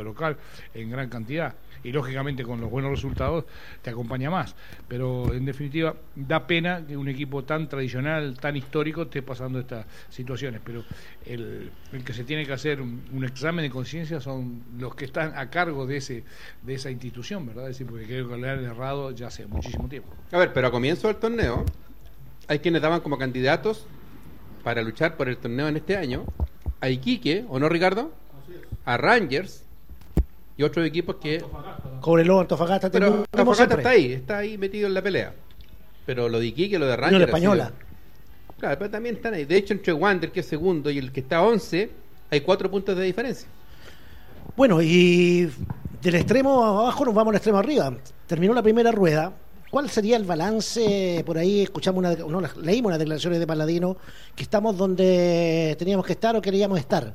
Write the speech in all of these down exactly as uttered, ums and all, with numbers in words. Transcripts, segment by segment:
local en gran cantidad. Y lógicamente con los buenos resultados te acompaña más. Pero en definitiva da pena que un equipo tan tradicional, tan histórico esté pasando estas situaciones. Pero el, el que se tiene que hacer un, un examen de conciencia son los que están a cargo de ese de esa institución, ¿verdad? Es decir, porque creo que le han errado ya hace muchísimo tiempo. A ver, pero a comienzo del torneo hay quienes daban como candidatos para luchar por el torneo en este año a Iquique, ¿o no, Ricardo? A Rangers y otros equipos que... Cobreloa, Antofagasta, pero Antofagasta está ahí, está ahí metido en la pelea. Pero lo de Iquique, lo de Rangers... No, la Española. Sido... Claro, pero también están ahí. De hecho, entre Wander, que es segundo, y el que está once, hay cuatro puntos de diferencia. Bueno, y del extremo abajo nos vamos al extremo arriba. Terminó la primera rueda. ¿Cuál sería el balance? Por ahí escuchamos una, no, leímos las declaraciones de Paladino, que estamos donde teníamos que estar o queríamos estar.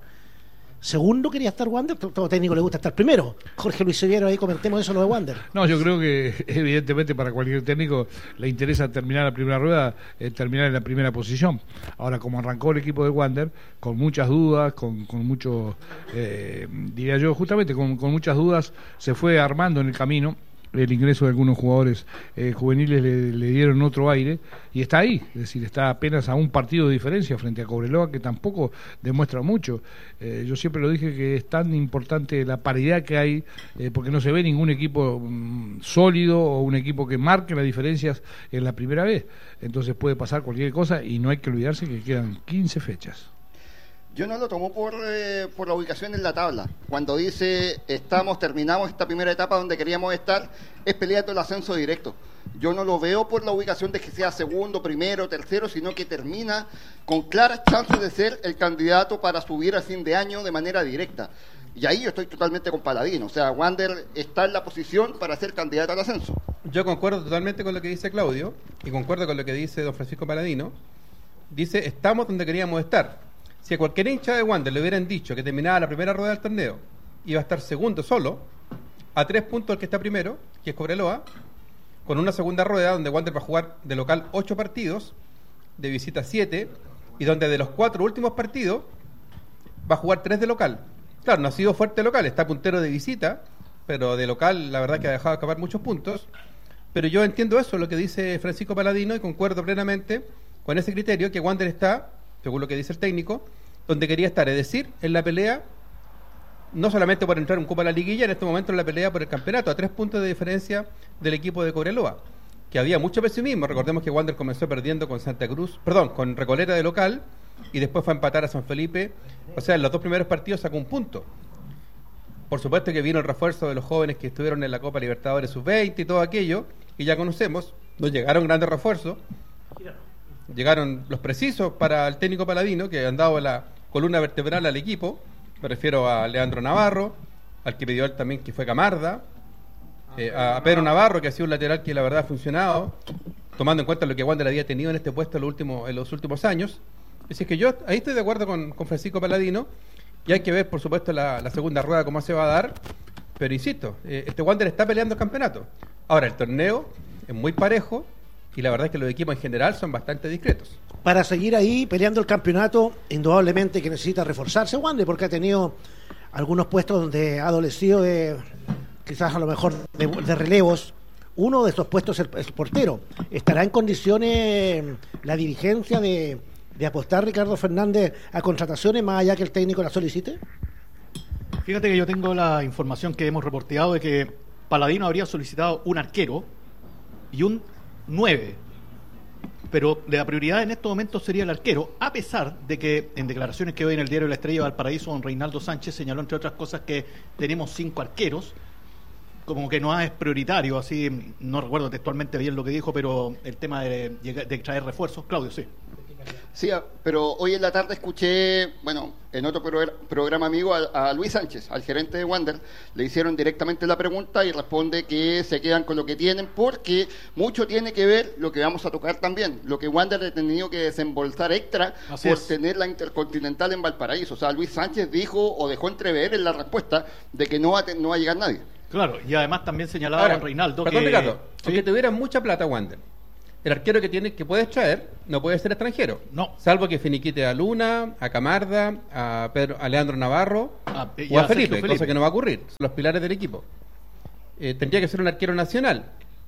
Segundo quería estar Wander, todo técnico le gusta estar primero. Jorge Luis Severo, ahí comentemos eso lo de Wander. No, yo creo que evidentemente para cualquier técnico le interesa terminar la primera rueda, eh, terminar en la primera posición. Ahora, como arrancó el equipo de Wander, con muchas dudas, con, con mucho, eh, diría yo, justamente con, con muchas dudas, se fue armando en el camino. El ingreso de algunos jugadores eh, juveniles le, le dieron otro aire y está ahí, es decir, está apenas a un partido de diferencia frente a Cobreloa, que tampoco demuestra mucho. Eh, yo siempre lo dije que es tan importante la paridad que hay, eh, porque no se ve ningún equipo mm, sólido o un equipo que marque las diferencias en la primera vez. Entonces puede pasar cualquier cosa y no hay que olvidarse que quedan quince fechas. Yo no lo tomo por, eh, por la ubicación en la tabla. Cuando dice estamos, terminamos esta primera etapa donde queríamos estar, es peleando el ascenso directo. Yo no lo veo por la ubicación de que sea segundo, primero, tercero, sino que termina con claras chances de ser el candidato para subir a fin de año de manera directa. Y ahí yo estoy totalmente con Paladino. O sea, Wander está en la posición para ser candidato al ascenso. Yo concuerdo totalmente con lo que dice Claudio y concuerdo con lo que dice don Francisco Paladino. Dice, estamos donde queríamos estar. Si a cualquier hincha de Wander le hubieran dicho que terminaba la primera rueda del torneo, iba a estar segundo solo, a tres puntos del que está primero, que es Cobreloa, con una segunda rueda donde Wander va a jugar de local ocho partidos, de visita siete, y donde de los cuatro últimos partidos va a jugar tres de local. Claro, no ha sido fuerte local, está puntero de visita, pero de local la verdad que ha dejado escapar muchos puntos. Pero yo entiendo eso, lo que dice Francisco Paladino, y concuerdo plenamente con ese criterio, que Wander está, según lo que dice el técnico, donde quería estar, es decir, en la pelea, no solamente por entrar un cupo a la liguilla, en este momento en la pelea por el campeonato, a tres puntos de diferencia del equipo de Cobreloa, que había mucho pesimismo. Recordemos que Wander comenzó perdiendo con Santa Cruz, perdón, con Recoleta de local, y después fue a empatar a San Felipe. O sea, en los dos primeros partidos sacó un punto. Por supuesto que vino el refuerzo de los jóvenes que estuvieron en la Copa Libertadores sub veinte y todo aquello, que ya conocemos. Nos llegaron grandes refuerzos, llegaron los precisos para el técnico Paladino, que han dado la columna vertebral al equipo. Me refiero a Leandro Navarro, al que pidió él también, que fue Camarda, eh, a Pedro Navarro, que ha sido un lateral que la verdad ha funcionado, tomando en cuenta lo que Wander había tenido en este puesto en los últimos, en los últimos años. Así que yo ahí estoy de acuerdo con, con Francisco Paladino, y hay que ver, por supuesto, la, la segunda rueda cómo se va a dar, pero insisto, eh, este Wander está peleando el campeonato. Ahora, el torneo es muy parejo, y la verdad es que los equipos en general son bastante discretos. Para seguir ahí peleando el campeonato, indudablemente que necesita reforzarse Wander, porque ha tenido algunos puestos donde ha adolecido de, quizás a lo mejor, de, de relevos. Uno de estos puestos es el, el portero. ¿Estará en condiciones la dirigencia de, de apostar, Ricardo Fernández, a contrataciones más allá que el técnico la solicite? Fíjate que yo tengo la información que hemos reporteado de que Paladino habría solicitado un arquero y un nueve, pero la prioridad en estos momentos sería el arquero, a pesar de que en declaraciones que hoy en el diario La Estrella de Valparaíso, don Reinaldo Sánchez señaló, entre otras cosas, que tenemos cinco arqueros, como que no es prioritario, así, no recuerdo textualmente bien lo que dijo, pero el tema de, de traer refuerzos. Claudio, sí. Sí, pero hoy en la tarde escuché, bueno, en otro pro programa amigo a, a Luis Sánchez, al gerente de Wander, le hicieron directamente la pregunta y responde que se quedan con lo que tienen, porque mucho tiene que ver lo que vamos a tocar también, lo que Wander ha tenido que desembolsar extra Así por es. tener la Intercontinental en Valparaíso. O sea, Luis Sánchez dijo o dejó entrever en la respuesta de que no va a, no va a llegar nadie. Claro, y además también señalaba Ahora, don Reinaldo perdón, que... Ricardo, ¿sí? aunque tuviera mucha plata Wander, el arquero que tiene que puedes traer no puede ser extranjero. No. Salvo que finiquite a Luna, a Camarda, a Pedro, a Leandro Navarro Ah, y o a a Felipe, Sergio Felipe. cosa que no va a ocurrir. Son los pilares del equipo. Eh, tendría que ser un arquero nacional.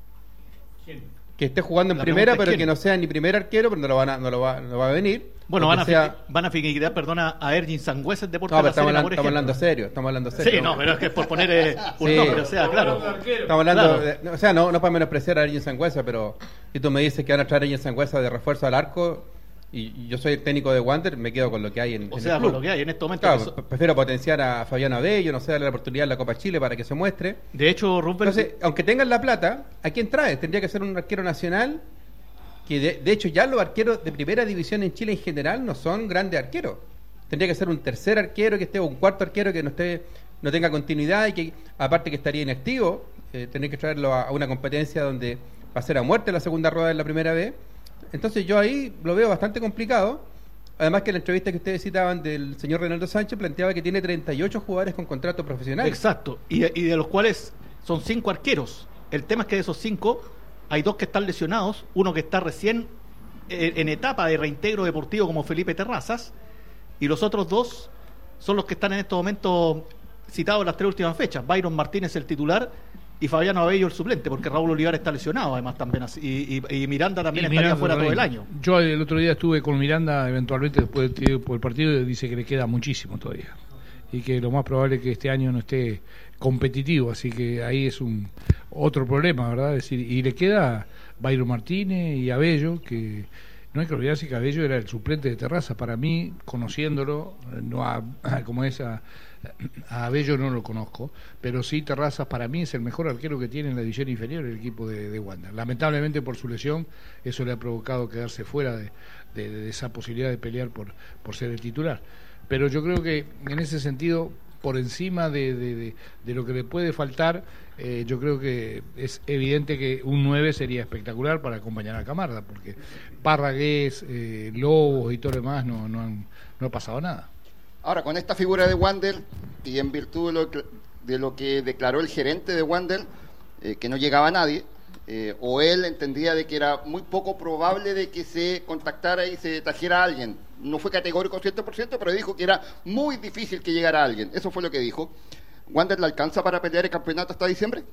Que esté jugando en La primera, pregunta es pero quién. que no sea ni primer arquero, pero no lo, van a, no lo, va, no va a venir. Bueno, O van que a, sea- fi- van a finiquitar, perdona, a Ergin Sangüesa, el Deporte No, de pero la estamos, Serena, hablando, por estamos ejemplo. hablando serio, estamos hablando serio. Sí, no, pero es que es por poner eh, un Sí. nombre, o sea, claro. Estamos hablando, Claro. de- o sea, no, no para menospreciar a Ergin Sangüesa, pero si tú me dices que van a traer a Ergin Sangüesa de refuerzo al arco, y, y yo soy el técnico de Wander, me quedo con lo que hay en, O en sea, el con club. lo que hay en este momento. Claro, que so- p- prefiero potenciar a Fabián Abello, no sé, darle la oportunidad en la Copa Chile para que se muestre. De hecho, Rupert, Entonces, aunque tengan la plata, ¿a quién trae? Tendría que ser un arquero nacional, que de, de hecho ya los arqueros de primera división en Chile en general no son grandes arqueros. Tendría que ser un tercer arquero que esté, o un cuarto arquero que no esté, no tenga continuidad y que, aparte que estaría inactivo, eh, tener que traerlo a, a una competencia donde va a ser a muerte la segunda rueda en la primera vez. Entonces yo ahí lo veo bastante complicado. Además que en la entrevista que ustedes citaban del señor Reinaldo Sánchez planteaba que tiene treinta y ocho jugadores con contrato profesional. exacto, y, y de los cuales son cinco arqueros. El tema es que de esos cinco hay dos que están lesionados, uno que está recién eh, en etapa de reintegro deportivo como Felipe Terrazas, y los otros dos son los que están en este momento citados en las tres últimas fechas. Byron Martínez el titular y Fabiano Abello el suplente, porque Raúl Olivar está lesionado además también, así, y, y- y Miranda también Y estaría Miranda fuera todo el también. año. Yo el otro día estuve con Miranda, eventualmente después del por el partido, dice que le queda muchísimo todavía. Y que lo más probable es que este año no esté competitivo, así que ahí es un otro problema, ¿verdad? Es decir, y le queda Byron Martínez y Abello, que no hay que olvidarse que Abello era el suplente de Terraza. Para mí, conociéndolo, no a, a- como es a, a Abello no lo conozco, pero sí Terrazas para mí es el mejor arquero que tiene en la división inferior el equipo de, de Wander. Lamentablemente por su lesión eso le ha provocado quedarse fuera de, de- de esa posibilidad de pelear por, por ser el titular. Pero yo creo que en ese sentido, por encima de, de, de, de lo que le puede faltar, eh, yo creo que es evidente que un nueve sería espectacular para acompañar a Camarda, porque Parragués, eh, Lobos y todo lo demás no, no, han, no ha pasado nada. Ahora, con esta figura de Wander, y en virtud de lo que, de lo que declaró el gerente de Wander, eh, que no llegaba nadie, eh, o él entendía de que era muy poco probable de que se contactara y se trajera a alguien. No fue categórico cien por ciento, pero dijo que era muy difícil que llegara alguien. Eso fue lo que dijo. ¿Wander le alcanza para pelear el campeonato hasta diciembre?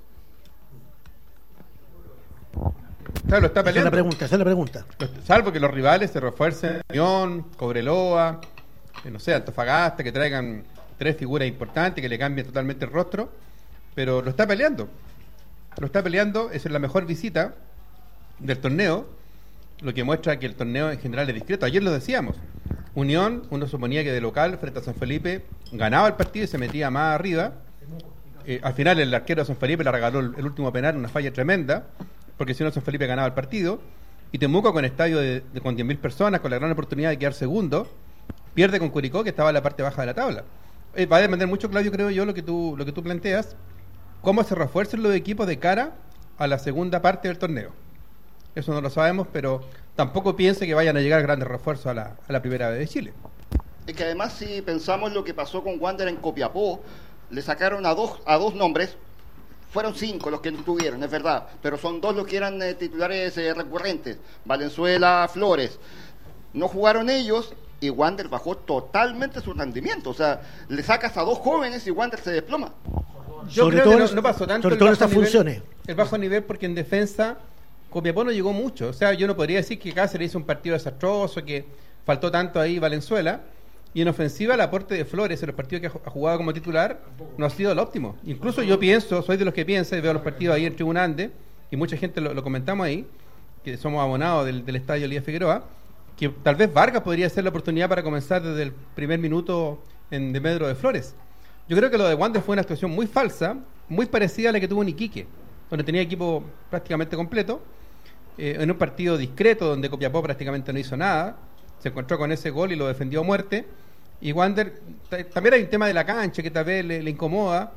Claro, lo está Esa es la peleando. pregunta, esa es la pregunta. Salvo que los rivales se refuercen, Unión, Cobreloa, eh, no sé, Antofagasta, que traigan tres figuras importantes, que le cambien totalmente el rostro, pero lo está peleando. Lo está peleando, esa es la mejor visita del torneo, lo que muestra que el torneo en general es discreto. Ayer lo decíamos, Unión, uno suponía que de local frente a San Felipe ganaba el partido y se metía más arriba. Eh, al final el arquero de San Felipe le regaló el, el último penal, una falla tremenda, porque si no San Felipe ganaba el partido. Y Temuco, con estadio de, de- con diez mil personas, con la gran oportunidad de quedar segundo, pierde con Curicó, que estaba en la parte baja de la tabla. Eh, va a depender mucho, Claudio, creo yo, lo que tú lo que tú planteas, cómo se refuerzan los equipos de cara a la segunda parte del torneo. Eso no lo sabemos, pero tampoco piense que vayan a llegar grandes refuerzos a la, a la primera vez de Chile. Es que además, si pensamos lo que pasó con Wander en Copiapó, le sacaron a dos, a dos nombres. Fueron cinco los que no tuvieron, es verdad, pero son dos los que eran eh, titulares eh, recurrentes, Valenzuela, Flores. No jugaron ellos y Wander bajó totalmente su rendimiento. O sea, le sacas a dos jóvenes y Wander se desploma. Yo Sobre creo todo que no, en- no pasó tanto sobre el todo en bajo estas nivel- funciones. El bajo nivel porque en defensa Copiapó no llegó mucho. O sea, yo no podría decir que Cáceres hizo un partido desastroso, que faltó tanto ahí Valenzuela. Y en ofensiva el aporte de Flores en los partidos que ha ha jugado como titular no ha sido el óptimo. Incluso yo pienso, soy de los que piensa y veo los partidos ahí en Tribuna Ande, y mucha gente lo, lo comentamos ahí, que somos abonados del, del estadio Elías Figueroa, que tal vez Vargas podría ser la oportunidad para comenzar desde el primer minuto en de Medro de Flores. Yo creo que lo de Wander fue una actuación muy falsa, muy parecida a la que tuvo en Iquique, donde tenía equipo prácticamente completo, eh, en un partido discreto donde Copiapó prácticamente no hizo nada, se encontró con ese gol y lo defendió a muerte. Y Wander, ta- también hay un tema de la cancha que tal vez le, le incomoda.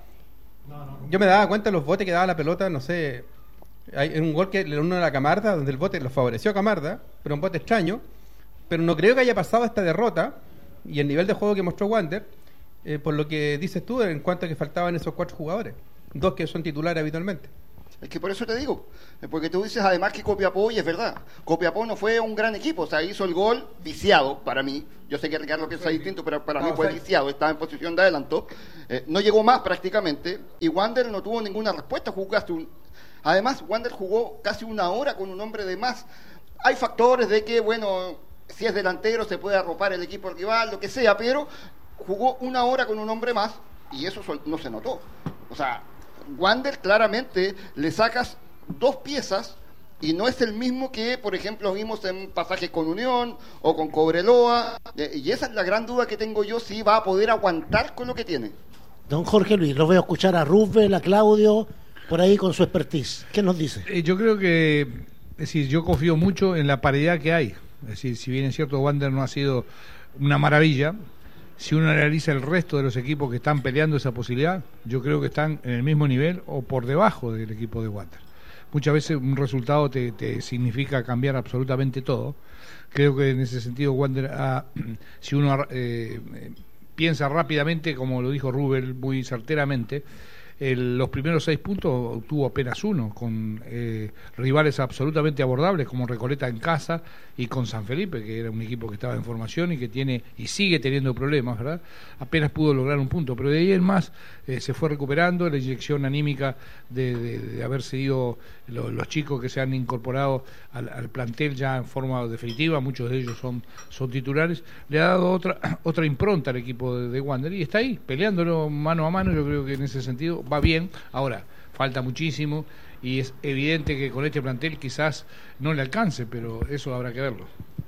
Yo me daba cuenta de los botes que daba la pelota, no sé. Hay un gol que le uno a la Camarda, donde el bote lo favoreció a Camarda, pero un bote extraño. Pero no creo que haya pasado esta derrota y el nivel de juego que mostró Wander, eh, por lo que dices tú en cuanto a que faltaban esos cuatro jugadores, dos que son titulares habitualmente. Es que por eso te digo, porque tú dices además que Copiapó, y es verdad, Copiapó no fue un gran equipo, o sea, hizo el gol viciado para mí, yo sé que Ricardo piensa sí, distinto, pero para no, mí fue sí. viciado, estaba en posición de adelanto, eh, no llegó más prácticamente, y Wander no tuvo ninguna respuesta, jugó casi un... además Wander jugó casi una hora con un hombre de más. Hay factores de que, bueno, si es delantero se puede arropar el equipo rival, lo que sea, pero jugó una hora con un hombre más, y eso no se notó, o sea... Wander claramente le sacas dos piezas y no es el mismo que, por ejemplo, vimos en pasajes con Unión o con Cobreloa, y esa es la gran duda que tengo yo, si va a poder aguantar con lo que tiene. Don Jorge Luis, lo veo escuchar a Rubén, a Claudio, por ahí con su expertise. ¿Qué nos dice? Eh, yo creo que, es decir, yo confío mucho en la paridad que hay. Es decir, si bien es cierto, Wander no ha sido una maravilla, si uno analiza el resto de los equipos que están peleando esa posibilidad, yo creo que están en el mismo nivel o por debajo del equipo de Wander. Muchas veces un resultado te, te significa cambiar absolutamente todo. Creo que en ese sentido Wander, ha, si uno eh, piensa rápidamente, como lo dijo Rubén muy certeramente, el, los primeros seis puntos obtuvo apenas uno, con eh, rivales absolutamente abordables como Recoleta en casa y con San Felipe, que era un equipo que estaba en formación y que tiene y sigue teniendo problemas, ¿verdad? Apenas pudo lograr un punto, pero de ahí en más eh, se fue recuperando la inyección anímica de, de, de haber seguido lo, los chicos que se han incorporado al, al plantel ya en forma definitiva, muchos de ellos son, son titulares, le ha dado otra otra impronta al equipo de, de Wander y está ahí, peleándolo mano a mano. Yo creo que en ese sentido va bien. Ahora, falta muchísimo y es evidente que con este plantel quizás no le alcance, pero eso habrá que verlo.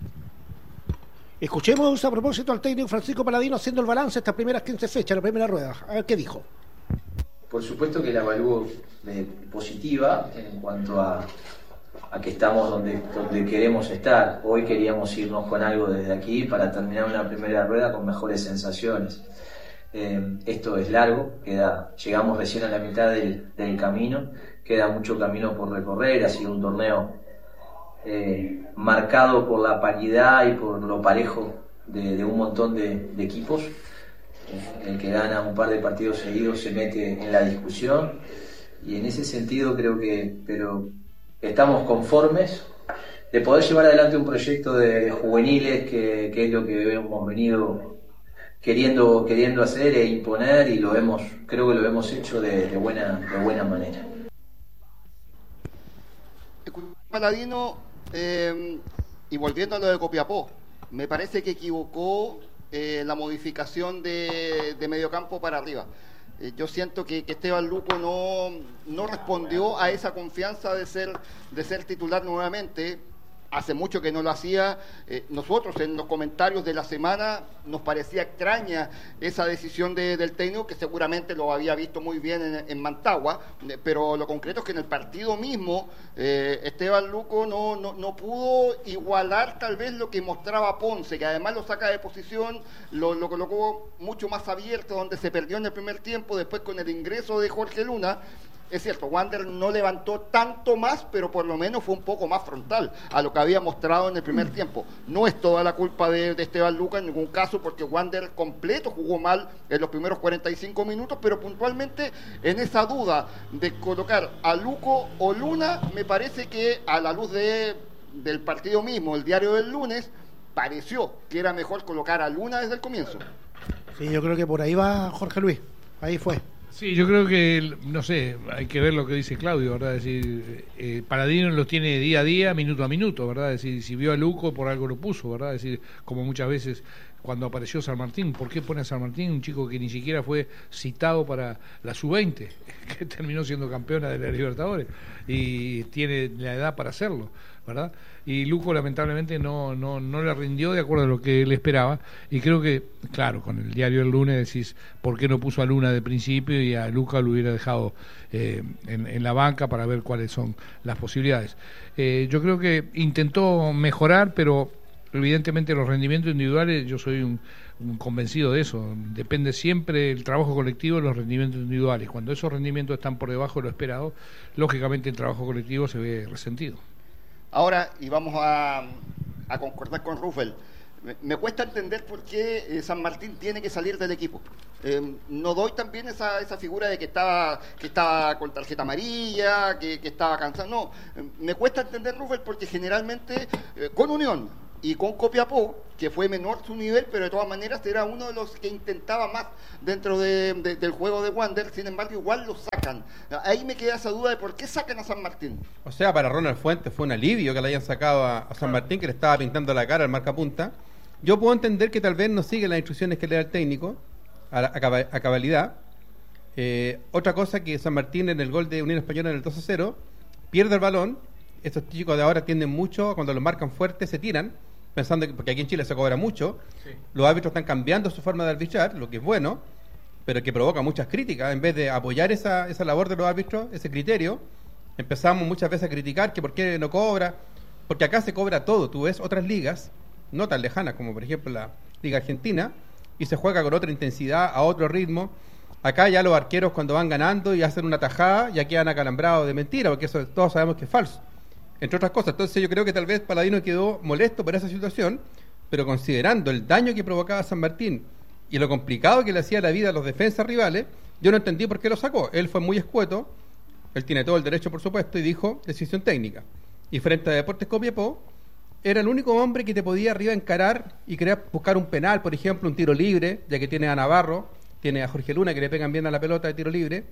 Escuchemos a propósito al técnico Francisco Paladino haciendo el balance de estas primeras quince fechas, la primera rueda. A ver qué dijo. Por supuesto que la evalúo eh, positiva en cuanto a, a que estamos donde, donde queremos estar. Hoy queríamos irnos con algo desde aquí para terminar una primera rueda con mejores sensaciones. Eh, esto es largo, queda, llegamos recién a la mitad del, del camino, queda mucho camino por recorrer, ha sido un torneo eh, marcado por la paridad y por lo parejo de, de un montón de, de equipos. Eh, el que gana un par de partidos seguidos se mete en la discusión y en ese sentido creo que pero estamos conformes de poder llevar adelante un proyecto de juveniles que, que es lo que hemos venido queriendo queriendo hacer e imponer y lo hemos creo que lo hemos hecho de, de buena de buena manera. Paladino, eh, y volviendo a lo de Copiapó, me parece que equivocó eh, la modificación de, de mediocampo para arriba. Eh, yo siento que, que Esteban Luco no, no respondió a esa confianza de ser de ser titular nuevamente. Hace mucho que no lo hacía. Eh, nosotros en los comentarios de la semana nos parecía extraña esa decisión de, del técnico, que seguramente lo había visto muy bien en, en Mantagua, eh, pero lo concreto es que en el partido mismo eh, Esteban Luco no, no, no pudo igualar tal vez lo que mostraba Ponce, que además lo saca de posición, lo, lo colocó mucho más abierto, donde se perdió en el primer tiempo, después con el ingreso de Jorge Luna. Es cierto, Wander no levantó tanto más, pero por lo menos fue un poco más frontal a lo que había mostrado en el primer tiempo. No es toda la culpa de, de Esteban Luca en ningún caso, porque Wander completo jugó mal en los primeros cuarenta y cinco minutos, pero puntualmente en esa duda de colocar a Luco o Luna, me parece que a la luz de, del partido mismo, el diario del lunes, pareció que era mejor colocar a Luna desde el comienzo. Sí, yo creo que por ahí va Jorge Luis, ahí fue. Sí, yo creo que, no sé, hay que ver lo que dice Claudio, ¿verdad? Es decir, eh, Paladino los tiene día a día, minuto a minuto, ¿verdad? Es decir, si vio a Luco, por algo lo puso, ¿verdad? Es decir, como muchas veces cuando apareció San Martín, ¿por qué pone a San Martín, un chico que ni siquiera fue citado para la sub veinte, que terminó siendo campeona de la Libertadores y tiene la edad para hacerlo, ¿verdad? Y Luco lamentablemente no, no, no le rindió de acuerdo a lo que él esperaba, y creo que, claro, con el diario del lunes decís, ¿por qué no puso a Luna de principio y a Luca lo hubiera dejado eh, en, en la banca para ver cuáles son las posibilidades? Eh, yo creo que intentó mejorar, pero evidentemente los rendimientos individuales, yo soy un, un convencido de eso, depende siempre el trabajo colectivo de los rendimientos individuales. Cuando esos rendimientos están por debajo de lo esperado, lógicamente el trabajo colectivo se ve resentido. Ahora, y vamos a, a concordar con Rufel, Me, me cuesta entender por qué eh, San Martín tiene que salir del equipo. Eh, no doy también esa, esa figura de que estaba, que estaba con tarjeta amarilla, que, que estaba cansado. No, eh, me cuesta entender, Rubén, porque generalmente eh, con Unión y con Copiapó, que fue menor su nivel, pero de todas maneras era uno de los que intentaba más dentro de, de, del juego de Wander, sin embargo igual lo sacan. Ahí me queda esa duda de por qué sacan a San Martín. O sea, para Ronald Fuentes fue un alivio que le hayan sacado a, a San Martín, que le estaba pintando la cara al marcapunta. Yo puedo entender que tal vez no sigue las instrucciones que le da el técnico a, la, a, cab- a cabalidad. Eh, otra cosa que San Martín en el gol de Unión Española en el dos a cero pierde el balón. Estos chicos de ahora tienden mucho, cuando lo marcan fuerte se tiran, pensando que, porque aquí en Chile se cobra mucho, sí. Los árbitros están cambiando su forma de arbitrar, lo que es bueno, pero que provoca muchas críticas. En vez de apoyar esa, esa labor de los árbitros, ese criterio, empezamos muchas veces a criticar que por qué no cobra, porque acá se cobra todo. Tú ves otras ligas, no tan lejanas como por ejemplo la Liga Argentina, y se juega con otra intensidad, a otro ritmo. Acá ya los arqueros cuando van ganando y hacen una tajada, ya quedan acalambrados de mentira, porque eso todos sabemos que es falso, entre otras cosas. Entonces yo creo que tal vez Paladino quedó molesto por esa situación, pero considerando el daño que provocaba San Martín y lo complicado que le hacía la vida a los defensas rivales, yo no entendí por qué lo sacó. Él fue muy escueto, él tiene todo el derecho por supuesto, y dijo decisión técnica. Y frente a Deportes Copiapó, era el único hombre que te podía arriba encarar y querer buscar un penal, por ejemplo, un tiro libre, ya que tiene a Navarro, tiene a Jorge Luna que le pegan bien a la pelota de tiro libre.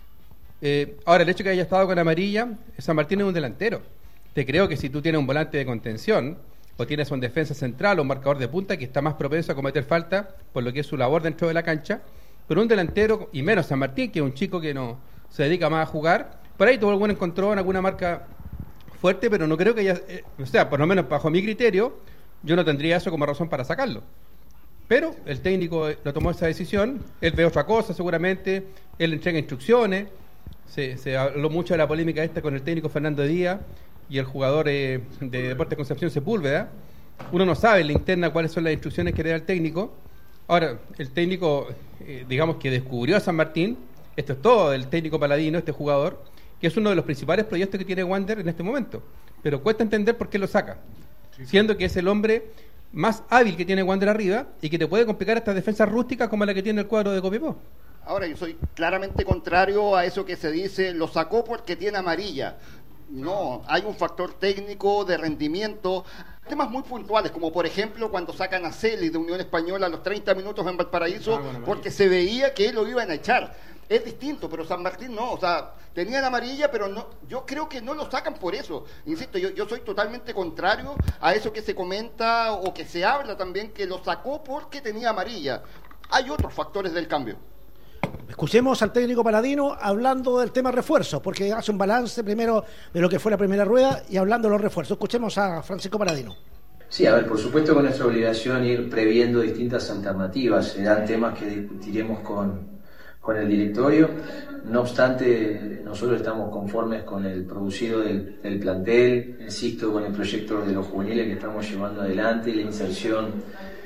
Eh, ahora, el hecho de que haya estado con amarilla, San Martín es un delantero. Te creo que si tú tienes un volante de contención o tienes un defensa central o un marcador de punta que está más propenso a cometer falta por lo que es su labor dentro de la cancha, pero un delantero, y menos San Martín, que es un chico que no se dedica más a jugar, por ahí tuvo algún encontrón, alguna marca fuerte, pero no creo que haya, eh, o sea, por lo menos bajo mi criterio, yo no tendría eso como razón para sacarlo. Pero el técnico lo tomó esa decisión, él ve otra cosa seguramente, él entrega instrucciones, se, se habló mucho de la polémica esta con el técnico Fernando Díaz y el jugador eh, de Deportes Concepción Sepúlveda. Uno no sabe en la interna cuáles son las instrucciones que le da el técnico. Ahora, el técnico, eh, digamos que descubrió a San Martín, esto es todo del técnico Paladino, este jugador, que es uno de los principales proyectos que tiene Wander en este momento, pero cuesta entender por qué lo saca, sí, siendo que es el hombre más hábil que tiene Wander arriba y que te puede complicar estas defensas rústicas como la que tiene el cuadro de Copiapó. Ahora, yo soy claramente contrario a eso que se dice, lo sacó porque tiene amarilla. No, hay un factor técnico de rendimiento, temas muy puntuales, como por ejemplo cuando sacan a Celi de Unión Española a los treinta minutos en Valparaíso, porque se veía que lo iban a echar. Es distinto, pero San Martín no, o sea, tenía la amarilla, pero no, yo creo que no lo sacan por eso. Insisto, yo, yo soy totalmente contrario a eso que se comenta o que se habla también, que lo sacó porque tenía amarilla. Hay otros factores del cambio. Escuchemos al técnico Paladino hablando del tema refuerzos, porque hace un balance primero de lo que fue la primera rueda y hablando de los refuerzos. Escuchemos a Francisco Paladino. Sí, a ver, por supuesto que es nuestra obligación ir previendo distintas alternativas. Serán temas que discutiremos con, con el directorio. No obstante, nosotros estamos conformes con el producido del, del plantel, insisto, con el proyecto de los juveniles que estamos llevando adelante, la inserción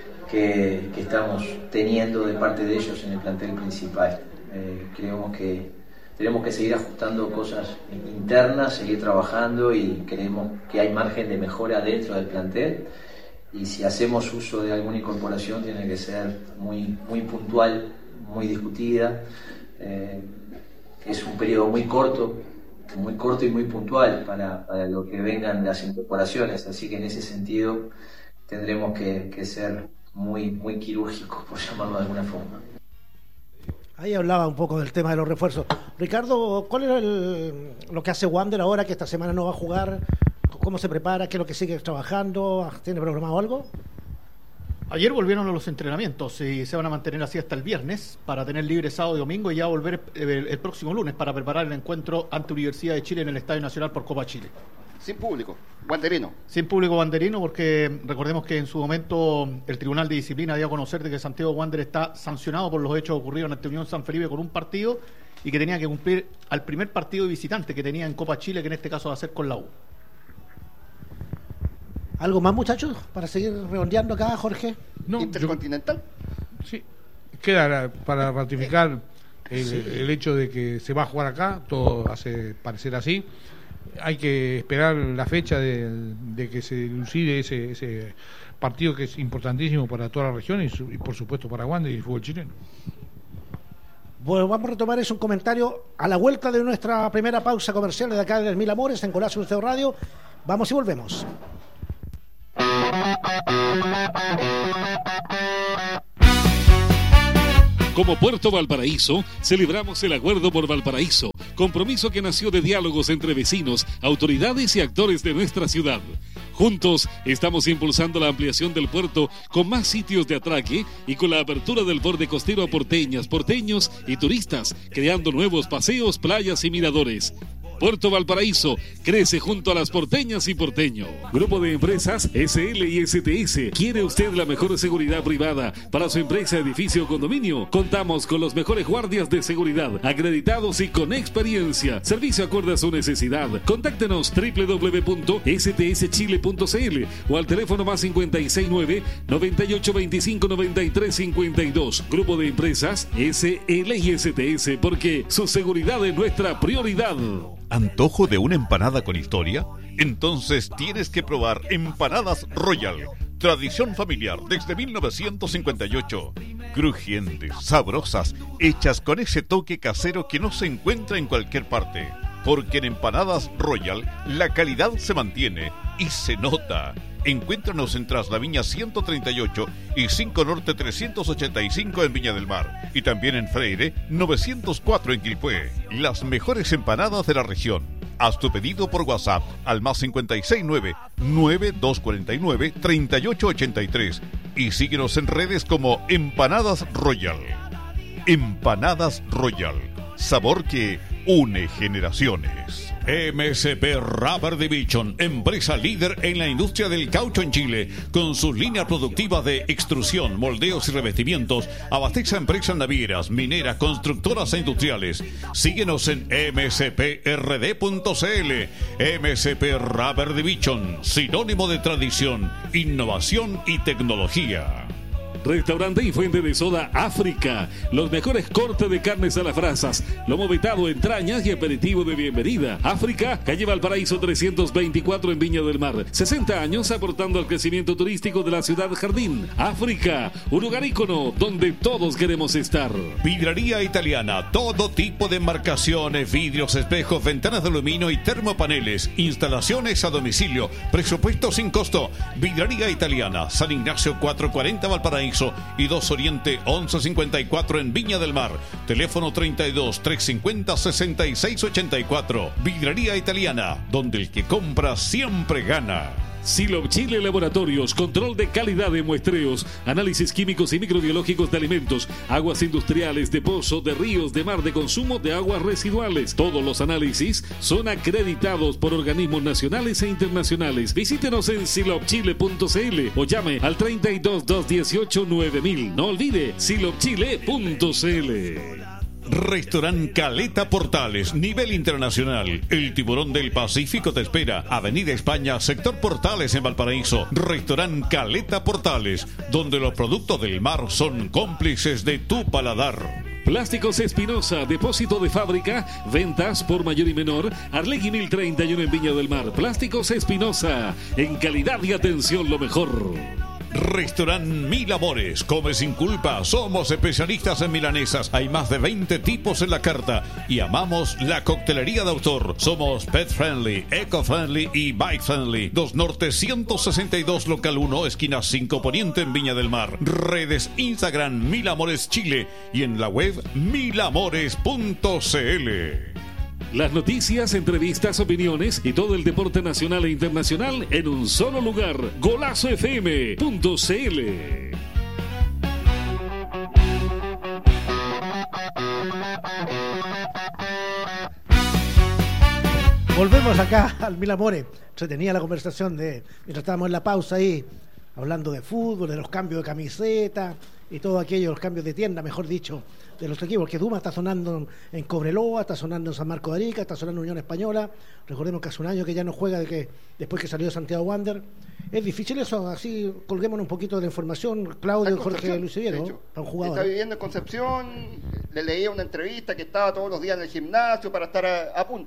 Que, que estamos teniendo de parte de ellos en el plantel principal. Eh, creemos que tenemos que seguir ajustando cosas internas, seguir trabajando, y creemos que hay margen de mejora dentro del plantel, y si hacemos uso de alguna incorporación tiene que ser muy, muy puntual, muy discutida. Eh, es un periodo muy corto, muy corto y muy puntual para, para lo que vengan las incorporaciones, así que en ese sentido tendremos que, que ser muy muy quirúrgico, por llamarlo de alguna forma. Ahí hablaba un poco del tema de los refuerzos. Ricardo, ¿cuál es el, lo que hace Wander ahora, que esta semana no va a jugar? ¿Cómo se prepara? ¿Qué es lo que sigue trabajando? ¿Tiene programado algo? Ayer volvieron a los entrenamientos y se van a mantener así hasta el viernes para tener libre sábado y domingo, y ya volver el, el próximo lunes para preparar el encuentro ante Universidad de Chile en el Estadio Nacional por Copa Chile. Sin público, wanderino. Sin público wanderino, porque recordemos que en su momento el Tribunal de Disciplina dio a conocer de que Santiago Wander está sancionado por los hechos ocurridos ante Unión San Felipe con un partido, y que tenía que cumplir al primer partido de visitante que tenía en Copa Chile, que en este caso va a ser con la U. ¿Algo más, muchachos, para seguir redondeando acá, Jorge? No, Intercontinental. Yo, sí, queda para ratificar el, sí. el hecho de que se va a jugar acá, todo hace parecer así. Hay que esperar la fecha de, de que se dilucide ese, ese partido que es importantísimo para toda la región y, su, y por supuesto para Wander y el fútbol chileno. Bueno, vamos a retomar eso, un comentario a la vuelta de nuestra primera pausa comercial de acá de Mil Amores en Golazo Estado Radio. Vamos y volvemos. Como Puerto Valparaíso, celebramos el Acuerdo por Valparaíso, compromiso que nació de diálogos entre vecinos, autoridades y actores de nuestra ciudad. Juntos estamos impulsando la ampliación del puerto con más sitios de atraque y con la apertura del borde costero a porteñas, porteños y turistas, creando nuevos paseos, playas y miradores. Puerto Valparaíso crece junto a las porteñas y porteños. Grupo de Empresas S L y S T S. ¿Quiere usted la mejor seguridad privada para su empresa, edificio o condominio? Contamos con los mejores guardias de seguridad, acreditados y con experiencia. Servicio acorde a su necesidad. Contáctenos doble u doble u doble u punto s t s chile punto c l o al teléfono más cincuenta y seis nueve, noventa y ocho veinticinco, noventa y tres cincuenta y dos. Grupo de Empresas S L y S T S, porque su seguridad es nuestra prioridad. ¿Antojo de una empanada con historia? Entonces tienes que probar Empanadas Royal. Tradición familiar desde mil novecientos cincuenta y ocho. Crujientes, sabrosas, hechas con ese toque casero que no se encuentra en cualquier parte. Porque en Empanadas Royal la calidad se mantiene y se nota. Encuéntranos en Tras la Viña ciento treinta y ocho y cinco Norte trescientos ochenta y cinco en Viña del Mar. Y también en Freire novecientos cuatro en Quilpué. Las mejores empanadas de la región. Haz tu pedido por WhatsApp al más cincuenta y seis nueve, nueve dos cuatro nueve, tres ocho ocho tres y síguenos en redes como Empanadas Royal. Empanadas Royal. Sabor que une generaciones. M S P Rubber Division, empresa líder en la industria del caucho en Chile, con sus líneas productivas de extrusión, moldeos y revestimientos, abastece a empresas navieras, mineras, constructoras e industriales. Síguenos en m s p r d punto c l. M S P Rubber Division, sinónimo de tradición, innovación y tecnología. Restaurante y fuente de soda África. Los mejores cortes de carnes a las brasas, lomo vetado, entrañas y aperitivo de bienvenida. África, calle Valparaíso trescientos veinticuatro en Viña del Mar. sesenta años aportando al crecimiento turístico de la ciudad jardín. África, un lugar ícono donde todos queremos estar. Vidraría Italiana, todo tipo de embarcaciones, vidrios, espejos, ventanas de aluminio y termopaneles. Instalaciones a domicilio. Presupuesto sin costo. Vidraría Italiana, San Ignacio cuatrocientos cuarenta Valparaíso y dos Oriente once cincuenta y cuatro en Viña del Mar. Teléfono treinta y dos, trescientos cincuenta, sesenta y seis ochenta y cuatro. Vidrería Italiana, donde el que compra siempre gana. Silop Chile Laboratorios, control de calidad de muestreos, análisis químicos y microbiológicos de alimentos, aguas industriales, de pozo, de ríos, de mar, de consumo de aguas residuales. Todos los análisis son acreditados por organismos nacionales e internacionales. Visítenos en silop chile punto c l o llame al treinta y dos, doscientos dieciocho, nueve mil. No olvide silop chile punto c l. Restaurant Caleta Portales, nivel internacional. El tiburón del Pacífico te espera. Avenida España, sector Portales en Valparaíso. Restaurant Caleta Portales, donde los productos del mar son cómplices de tu paladar. Plásticos Espinosa, depósito de fábrica, ventas por mayor y menor. Arlegui mil treinta y uno en Viña del Mar. Plásticos Espinosa, en calidad y atención lo mejor. Restaurant Mil Amores, come sin culpa. Somos especialistas en milanesas. Hay más de veinte tipos en la carta y amamos la coctelería de autor. Somos pet friendly, eco friendly y bike friendly. dos Norte ciento sesenta y dos local uno, esquina cinco Poniente en Viña del Mar. Redes Instagram Mil Amores Chile y en la web mil amores punto c l. Las noticias, entrevistas, opiniones y todo el deporte nacional e internacional en un solo lugar. Golazo f m punto c l. Volvemos acá al Mil Amores. Se tenía la conversación de mientras estábamos en la pausa ahí, hablando de fútbol, de los cambios de camiseta y todo aquello, los cambios de tienda, mejor dicho, de los equipos, que Duma está sonando en Cobreloa, está sonando en San Marco de Arica, está sonando en Unión Española. Recordemos que hace un año que ya no juega de que después que salió de Santiago Wander. Es difícil eso, así colguémonos un poquito de la información. Claudio, Jorge, Luis Iviero, para un jugador. Está viviendo en Concepción, le leía una entrevista que estaba todos los días en el gimnasio para estar a, a punto.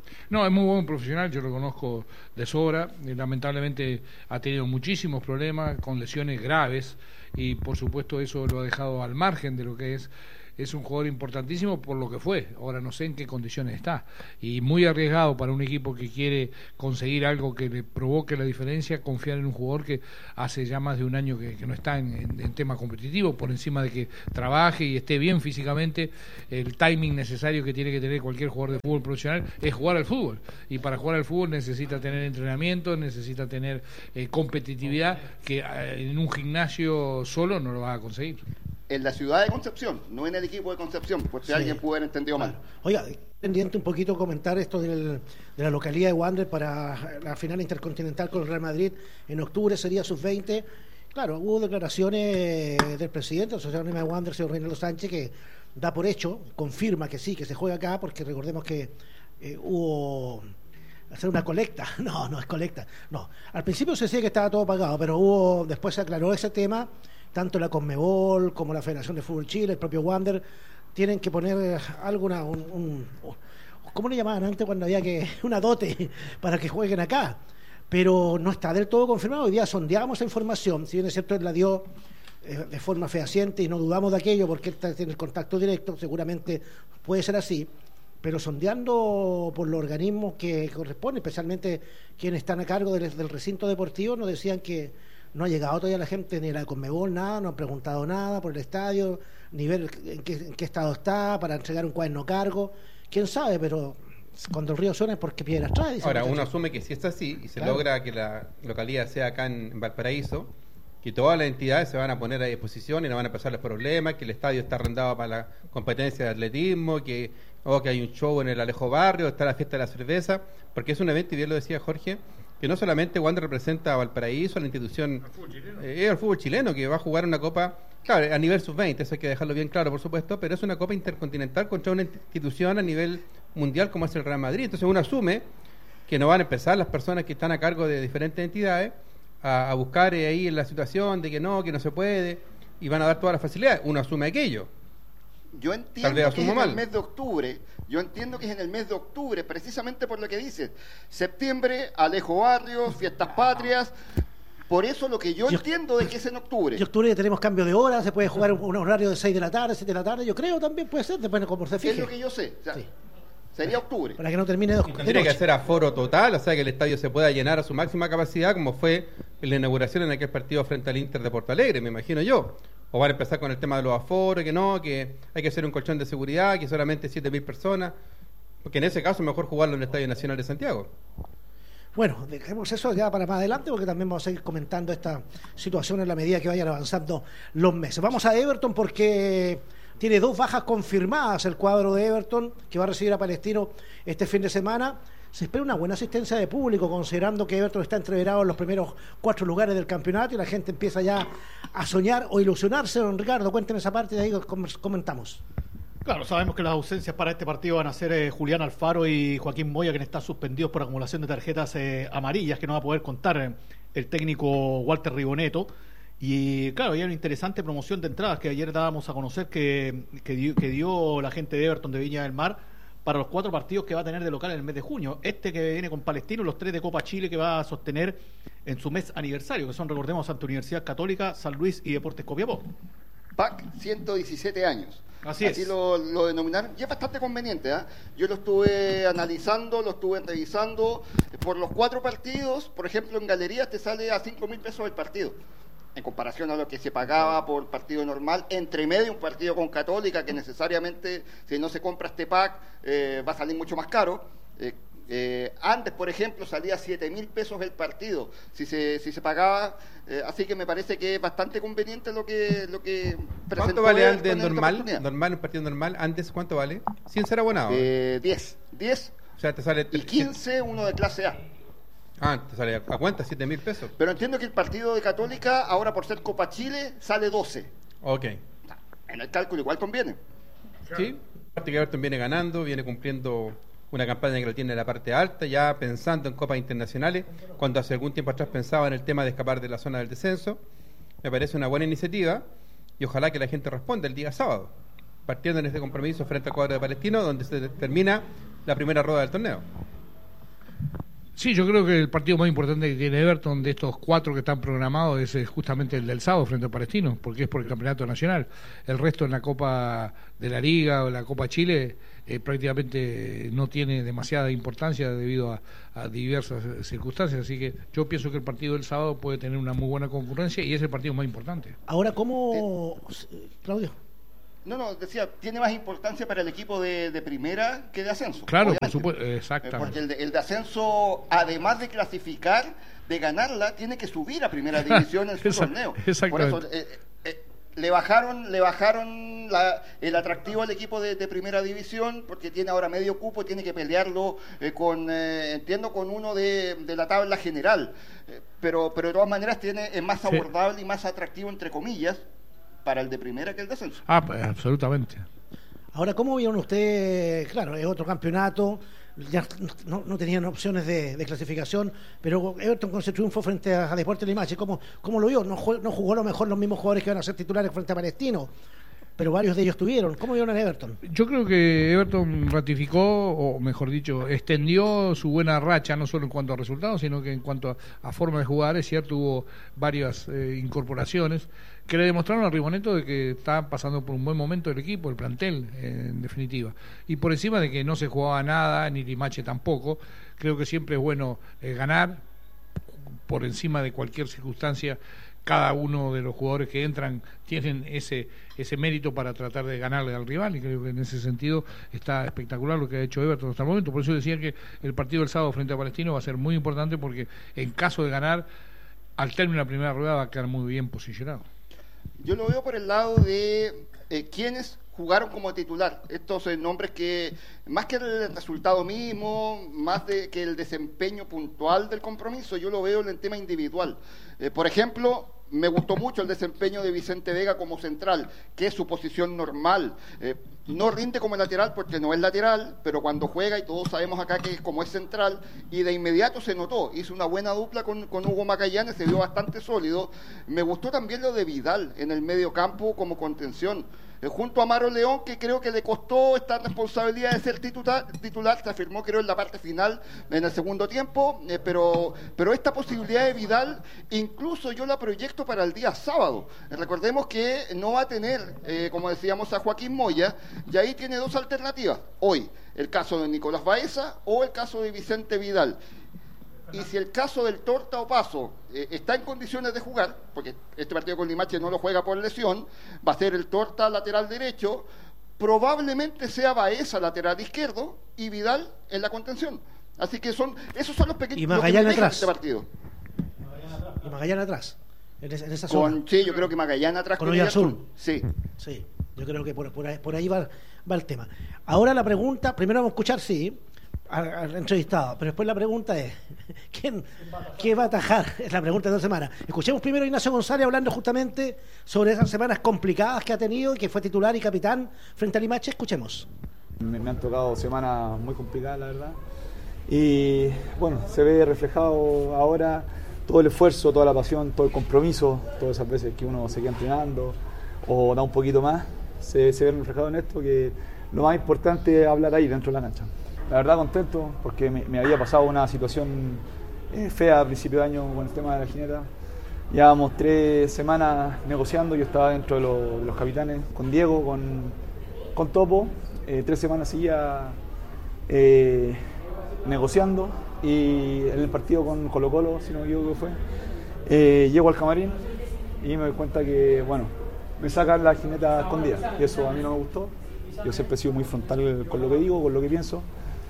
No, es muy buen profesional, yo lo conozco de sobra, y lamentablemente ha tenido muchísimos problemas con lesiones graves y por supuesto eso lo ha dejado al margen de lo que es. Es un jugador importantísimo por lo que fue, ahora no sé en qué condiciones está, y muy arriesgado para un equipo que quiere conseguir algo que le provoque la diferencia, confiar en un jugador que hace ya más de un año que, que no está en, en, en tema competitivo, por encima de que trabaje y esté bien físicamente. El timing necesario que tiene que tener cualquier jugador de fútbol profesional es jugar al fútbol, y para jugar al fútbol necesita tener entrenamiento, necesita tener eh, competitividad, que eh, en un gimnasio solo no lo va a conseguir. En la ciudad de Concepción, no en el equipo de Concepción, por si sí. alguien pudo haber entendido mal. Oiga, pendiente un poquito comentar esto del, de la localidad de Wander para la final intercontinental con el Real Madrid en octubre, sería sub veinte. Claro, hubo declaraciones del presidente de la Asociación de Wander, señor Reinaldo Sánchez, que da por hecho, confirma que sí, que se juega acá, porque recordemos que eh, hubo hacer una colecta. No, no es colecta. No, al principio se decía que estaba todo pagado, pero hubo, después se aclaró ese tema. Tanto la Conmebol como la Federación de Fútbol Chile, el propio Wander, tienen que poner alguna, un, un, ¿cómo le llamaban antes cuando había que una dote para que jueguen acá? Pero no está del todo confirmado. Hoy día sondeamos esa información, si bien es cierto, él la dio eh, de forma fehaciente y no dudamos de aquello porque él tiene el contacto directo, seguramente puede ser así, pero sondeando por los organismos que corresponden, especialmente quienes están a cargo del, del recinto deportivo, nos decían que no ha llegado todavía la gente ni la Conmebol, nada, no han preguntado nada por el estadio, ni ver en qué, en qué estado está, para entregar un cuaderno cargo. Quién sabe, pero cuando el río suena es porque piedras trae. Ahora, uno asume que si es así y se claro. logra que la localidad sea acá en, en Valparaíso, que todas las entidades se van a poner a disposición y no van a pasar los problemas, que el estadio está arrendado para la competencia de atletismo, que, oh, que hay un show en el Alejo Barrio, está la fiesta de la cerveza, porque es un evento, y bien lo decía Jorge, que no solamente Wander representa a Valparaíso, a la institución, es eh, el fútbol chileno, que va a jugar una copa, claro, a nivel sub veinte, eso hay que dejarlo bien claro, por supuesto, pero es una copa intercontinental contra una institución a nivel mundial como es el Real Madrid. Entonces uno asume que no van a empezar las personas que están a cargo de diferentes entidades a, a buscar eh, ahí en la situación de que no, que no se puede, y van a dar todas las facilidades. Uno asume aquello. Yo entiendo que es en mal. el mes de octubre, yo entiendo que es en el mes de octubre, precisamente por lo que dices. Septiembre, Alejo Barrios, Fiestas Patrias. Por eso lo que yo, yo entiendo de que es en octubre. En octubre tenemos cambio de hora, se puede jugar un, un horario de seis de la tarde, siete de la tarde, yo creo también puede ser, depende como se fije. Es lo que yo sé, o sea, sí. Sería octubre. Para que no termine de, de Tiene que hacer aforo total, o sea que el estadio se pueda llenar a su máxima capacidad, como fue en la inauguración en aquel partido frente al Inter de Porto Alegre, me imagino yo. O van a empezar con el tema de los aforos, que no, que hay que hacer un colchón de seguridad, que solamente siete mil personas, porque en ese caso es mejor jugarlo en el Estadio Nacional de Santiago. Bueno, dejemos eso ya para más adelante, porque también vamos a seguir comentando esta situación en la medida que vayan avanzando los meses. Vamos a Everton porque tiene dos bajas confirmadas el cuadro de Everton, que va a recibir a Palestino este fin de semana. Se espera una buena asistencia de público, considerando que Everton está entreverado en los primeros cuatro lugares del campeonato y la gente empieza ya a soñar o ilusionarse. Don Ricardo, cuénteme esa parte y de ahí comentamos. Claro, sabemos que las ausencias para este partido van a ser eh, Julián Alfaro y Joaquín Moya, quienes están suspendidos por acumulación de tarjetas eh, amarillas, que no va a poder contar eh, el técnico Walter Riboneto. Y claro, hay una interesante promoción de entradas que ayer dábamos a conocer que, que, dio, que dio la gente de Everton de Viña del Mar para los cuatro partidos que va a tener de local en el mes de junio. Este que viene con Palestino, los tres de Copa Chile que va a sostener en su mes aniversario, que son, recordemos, Santa Universidad Católica, San Luis y Deportes Copiapó. P A C ciento diecisiete años. Así, Así es. lo, lo denominaron. Y es bastante conveniente, ¿eh? Yo lo estuve analizando, lo estuve revisando. Por los cuatro partidos, por ejemplo, en galerías te sale a cinco mil pesos el partido, en comparación a lo que se pagaba por partido normal, entre medio un partido con Católica, que necesariamente, si no se compra este pack, eh, va a salir mucho más caro. Eh, eh, antes, por ejemplo, salía siete mil pesos el partido, si se, si se pagaba, eh, así que me parece que es bastante conveniente lo que, lo que presentó. ¿Cuánto vale antes normal? Normal, un partido normal, antes, ¿cuánto vale? Sin ser abonado. Eh, diez. diez. O sea, te sale... Y quince uno de clase A. Ah, te sale a cuenta, siete mil pesos. Pero entiendo que el partido de Católica, ahora por ser Copa Chile, sale doce. Ok. En el cálculo igual conviene. Sí, aparte que Everton viene ganando, viene cumpliendo una campaña que lo tiene en la parte alta, ya pensando en copas internacionales, cuando hace algún tiempo atrás pensaba en el tema de escapar de la zona del descenso. Me parece una buena iniciativa y ojalá que la gente responda el día sábado, partiendo en este compromiso frente al cuadro de Palestino, donde se termina la primera rueda del torneo. Sí, yo creo que el partido más importante que tiene Everton de estos cuatro que están programados es eh, justamente el del sábado frente al Palestino, porque es por el campeonato nacional. El resto en la Copa de la Liga o la Copa Chile eh, prácticamente no tiene demasiada importancia debido a, a diversas eh, circunstancias, así que yo pienso que el partido del sábado puede tener una muy buena concurrencia y es el partido más importante. Ahora, ¿cómo, Claudio? No, no, decía, tiene más importancia para el equipo de, de primera que de ascenso. Claro, obviamente. por supuesto, exactamente. Porque el de, el de ascenso, además de clasificar, de ganarla, tiene que subir a primera división en su Exact, torneo. Exactamente. Por eso, eh, eh, le bajaron, le bajaron la, el atractivo al equipo de, de primera división, porque tiene ahora medio cupo y tiene que pelearlo eh, con, eh, entiendo, con uno de, de la tabla general. Eh, pero, pero de todas maneras tiene, es más abordable sí. y más atractivo, entre comillas, para el de primera que el de ascenso. Ah, pues, absolutamente. Ahora, ¿cómo vieron ustedes? Claro, es otro campeonato, ya no, no tenían opciones de, de clasificación, pero Everton con ese triunfo frente a, a Deportes Limache, ¿cómo, ¿cómo lo vio? No, no jugó a lo mejor los mismos jugadores que van a ser titulares frente a Palestino, pero varios de ellos tuvieron. ¿Cómo vieron a Everton? Yo creo que Everton ratificó, o mejor dicho, extendió su buena racha, no solo en cuanto a resultados, sino que en cuanto a, a forma de jugar. Es cierto, hubo varias eh, incorporaciones que le demostraron a Riboneto de que está pasando por un buen momento el equipo, el plantel, eh, en definitiva. Y por encima de que no se jugaba nada, ni Limache tampoco, creo que siempre es bueno eh, ganar por encima de cualquier circunstancia. Cada uno de los jugadores que entran tienen ese ese mérito para tratar de ganarle al rival, y creo que en ese sentido está espectacular lo que ha hecho Everton hasta el momento. Por eso decía que el partido del sábado frente a Palestino va a ser muy importante, porque en caso de ganar, al término de la primera rueda va a quedar muy bien posicionado. Yo lo veo por el lado de eh, quienes jugaron como titular, estos eh, nombres que, más que el resultado mismo, más de que el desempeño puntual del compromiso, yo lo veo en el tema individual. Eh, por ejemplo, me gustó mucho el desempeño de Vicente Vega como central, que es su posición normal. Eh, no rinde como lateral porque no es lateral, pero cuando juega, y todos sabemos acá que es como es central, y de inmediato se notó, hizo una buena dupla con, con Hugo Magallanes, se vio bastante sólido. Me gustó también lo de Vidal en el medio campo como contención. Eh, junto a Maro León, que creo que le costó esta responsabilidad de ser titular, titular se afirmó creo en la parte final, en el segundo tiempo, eh, pero, pero esta posibilidad de Vidal, incluso yo la proyecto para el día sábado. Eh, recordemos que no va a tener, eh, como decíamos, a Joaquín Moya, y ahí tiene dos alternativas, hoy, el caso de Nicolás Baeza o el caso de Vicente Vidal. Y si el caso del Torta Opaso eh, está en condiciones de jugar, porque este partido con Limache no lo juega por lesión, va a ser el Torta lateral derecho, probablemente sea Baeza lateral izquierdo y Vidal en la contención. Así que son esos son los pequeños y Magallanes atrás. Este partido. Y Magallanes atrás. En, esa, en esa con, zona. Sí, yo creo que Magallanes atrás con Oyarzún. Sí. Sí, yo creo que por, por ahí, por ahí va, va el tema. Ahora la pregunta, primero vamos a escuchar, sí, al, al entrevistado, pero después la pregunta es ¿quién, ¿quién va a atajar? Es la pregunta de dos semanas. Escuchemos primero a Ignacio González hablando justamente sobre esas semanas complicadas que ha tenido y que fue titular y capitán frente a Limache. Escuchemos. Me, me han tocado semanas muy complicadas, la verdad, y bueno, se ve reflejado ahora todo el esfuerzo, toda la pasión, todo el compromiso, todas esas veces que uno se queda entrenando o da un poquito más, se, se ve reflejado en esto, que lo más importante es hablar ahí dentro de la cancha. La verdad contento porque me, me había pasado una situación eh, fea a principio de año con el tema de la jineta. Llevábamos tres semanas negociando, yo estaba dentro de, lo, de los capitanes, con Diego, con, con Topo, eh, tres semanas seguía eh, negociando, y en el partido con Colo Colo, si no me equivoco fue, eh, llego al camarín y me doy cuenta que, bueno, me sacan la jineta escondida, y eso a mí no me gustó. Yo siempre he sido muy frontal con lo que digo, con lo que pienso.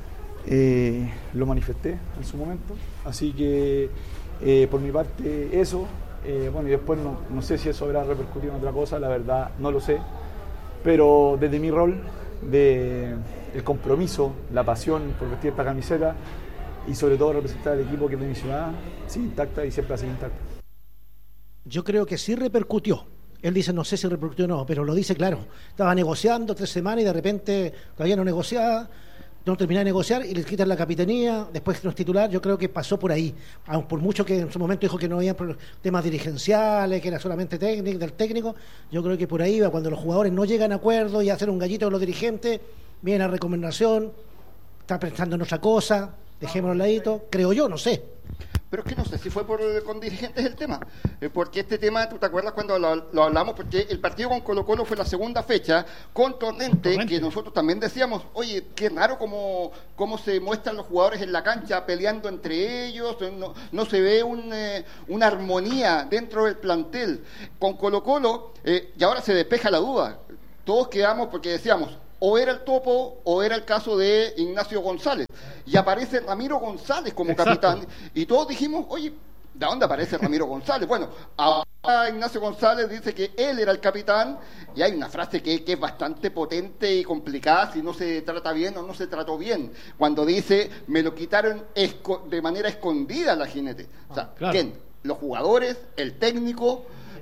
Eh, lo manifesté en su momento, así que eh, por mi parte eso, eh, bueno, y después no, no sé si eso habrá repercutido en otra cosa, la verdad no lo sé, pero desde mi rol de el compromiso, la pasión por vestir esta camiseta y sobre todo representar al equipo que es de mi ciudad, sí, intacta y siempre ha sido intacta. Yo creo que sí repercutió. Él dice, no sé si repercutió o no, pero lo dice claro. Estaba negociando tres semanas y de repente todavía no negociaba, no terminaba de negociar y le quitan la capitanía, después no es titular. Yo creo que pasó por ahí. Aun por mucho que en su momento dijo que no había temas dirigenciales, que era solamente técnico, del técnico, yo creo que por ahí va. Cuando los jugadores no llegan a acuerdo y hacen un gallito con los dirigentes, viene la recomendación, está pensando en otra cosa, dejémoslo al ladito, creo yo, no sé. Pero es que no sé si fue por, con dirigentes el tema, eh, porque este tema, ¿tú te acuerdas cuando lo, lo hablamos? Porque el partido con Colo Colo fue la segunda fecha con Torrente, Torrente, que nosotros también decíamos, oye, qué raro cómo, cómo se muestran los jugadores en la cancha peleando entre ellos, no, no se ve un, eh, una armonía dentro del plantel. Con Colo Colo, eh, y ahora se despeja la duda, todos quedamos porque decíamos, o era el Topo o era el caso de Ignacio González. Y aparece Ramiro González como Exacto. capitán. Y todos dijimos, oye, ¿de dónde aparece Ramiro González? Bueno, ahora Ignacio González dice que él era el capitán. Y hay una frase que, que es bastante potente y complicada si no se trata bien o no se trató bien. Cuando dice, me lo quitaron esco- de manera escondida la jinete. O sea, ah, claro. ¿quién? Los jugadores, el técnico.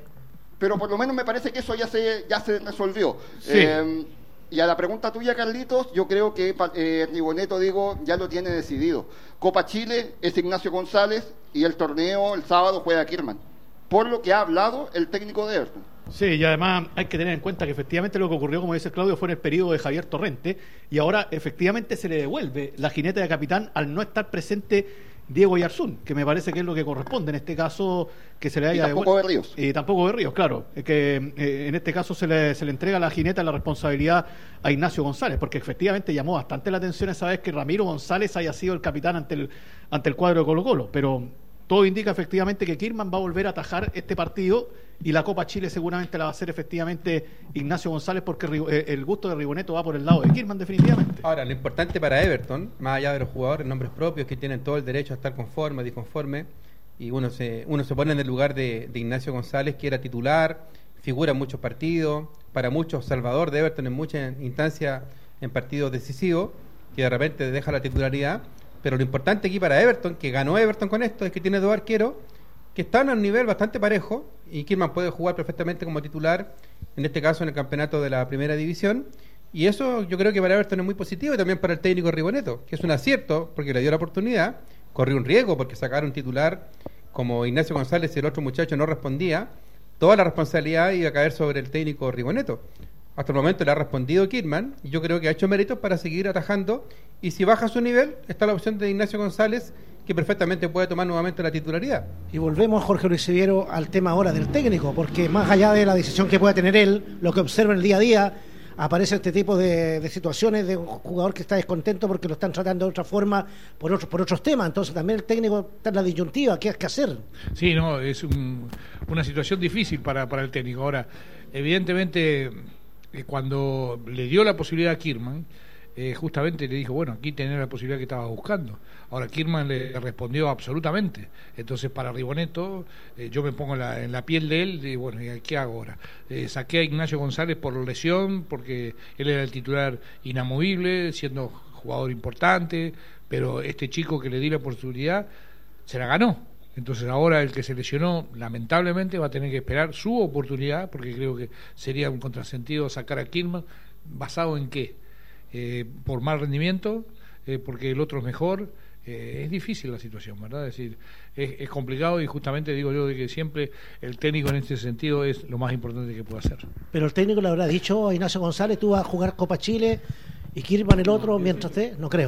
Pero por lo menos me parece que eso ya se, ya se resolvió. Sí. Eh, Y a la pregunta tuya, Carlitos, yo creo que eh, Riboneto, digo, ya lo tiene decidido. Copa Chile es Ignacio González y el torneo el sábado juega Kirman, por lo que ha hablado el técnico de Everton. Sí, y además hay que tener en cuenta que efectivamente lo que ocurrió, como dice Claudio, fue en el periodo de Javier Torrente, y ahora efectivamente se le devuelve la jineta de capitán al no estar presente Diego Yarzún, que me parece que es lo que corresponde en este caso, que se le haya y tampoco devuelto. Berríos. Y tampoco Berríos, claro, es que eh, en este caso se le, se le entrega la jineta, la responsabilidad a Ignacio González, porque efectivamente llamó bastante la atención esa vez que Ramiro González haya sido el capitán ante el, ante el cuadro de Colo Colo, pero todo indica efectivamente que Kirman va a volver a atajar este partido y la Copa Chile seguramente la va a hacer efectivamente Ignacio González, porque el gusto de Riboneto va por el lado de Kirman definitivamente. Ahora, lo importante para Everton, más allá de los jugadores, nombres propios que tienen todo el derecho a estar conforme, disconforme, y uno se uno se pone en el lugar de, de Ignacio González, que era titular, figura en muchos partidos, para muchos salvador de Everton en muchas instancias en partidos decisivos, que de repente deja la titularidad. Pero lo importante aquí para Everton, que ganó Everton con esto, es que tiene dos arqueros que están a un nivel bastante parejo, y Kirman puede jugar perfectamente como titular, en este caso en el campeonato de la primera división, y eso yo creo que para Everton es muy positivo, y también para el técnico Riboneto, que es un acierto porque le dio la oportunidad, corrió un riesgo porque sacar un titular como Ignacio González y el otro muchacho no respondía, toda la responsabilidad iba a caer sobre el técnico Riboneto. Hasta el momento le ha respondido Kirman, y yo creo que ha hecho méritos para seguir atajando, y si baja su nivel, está la opción de Ignacio González, que perfectamente puede tomar nuevamente la titularidad. Y volvemos, Jorge Luis Siviero, al tema ahora del técnico, porque más allá de la decisión que pueda tener él, lo que observa en el día a día, aparece este tipo de, de situaciones de un jugador que está descontento porque lo están tratando de otra forma por otros por otros temas. Entonces también el técnico está en la disyuntiva, ¿qué hay que hacer? Sí, no, es un, una situación difícil para, para el técnico. Ahora, evidentemente, eh, cuando le dio la posibilidad a Kirman, eh, justamente le dijo, bueno, aquí tenés la posibilidad que estabas buscando. Ahora Kirman le respondió absolutamente. Entonces para Riboneto, eh, yo me pongo en la, en la piel de él, y bueno, ¿qué hago ahora? Eh, saqué a Ignacio González por lesión, porque él era el titular inamovible, siendo jugador importante, pero este chico que le di la oportunidad se la ganó. Entonces ahora el que se lesionó, lamentablemente, va a tener que esperar su oportunidad, porque creo que sería un contrasentido sacar a Kirman. ¿Basado en qué? Eh, por mal rendimiento, eh, porque el otro es mejor. Eh, es difícil la situación, ¿verdad? Es decir, es, es complicado, y justamente digo yo de que siempre el técnico en este sentido es lo más importante que puede hacer. Pero el técnico le habrá dicho a Ignacio González, tú vas a jugar Copa Chile y Kirman el otro, mientras te... No creo.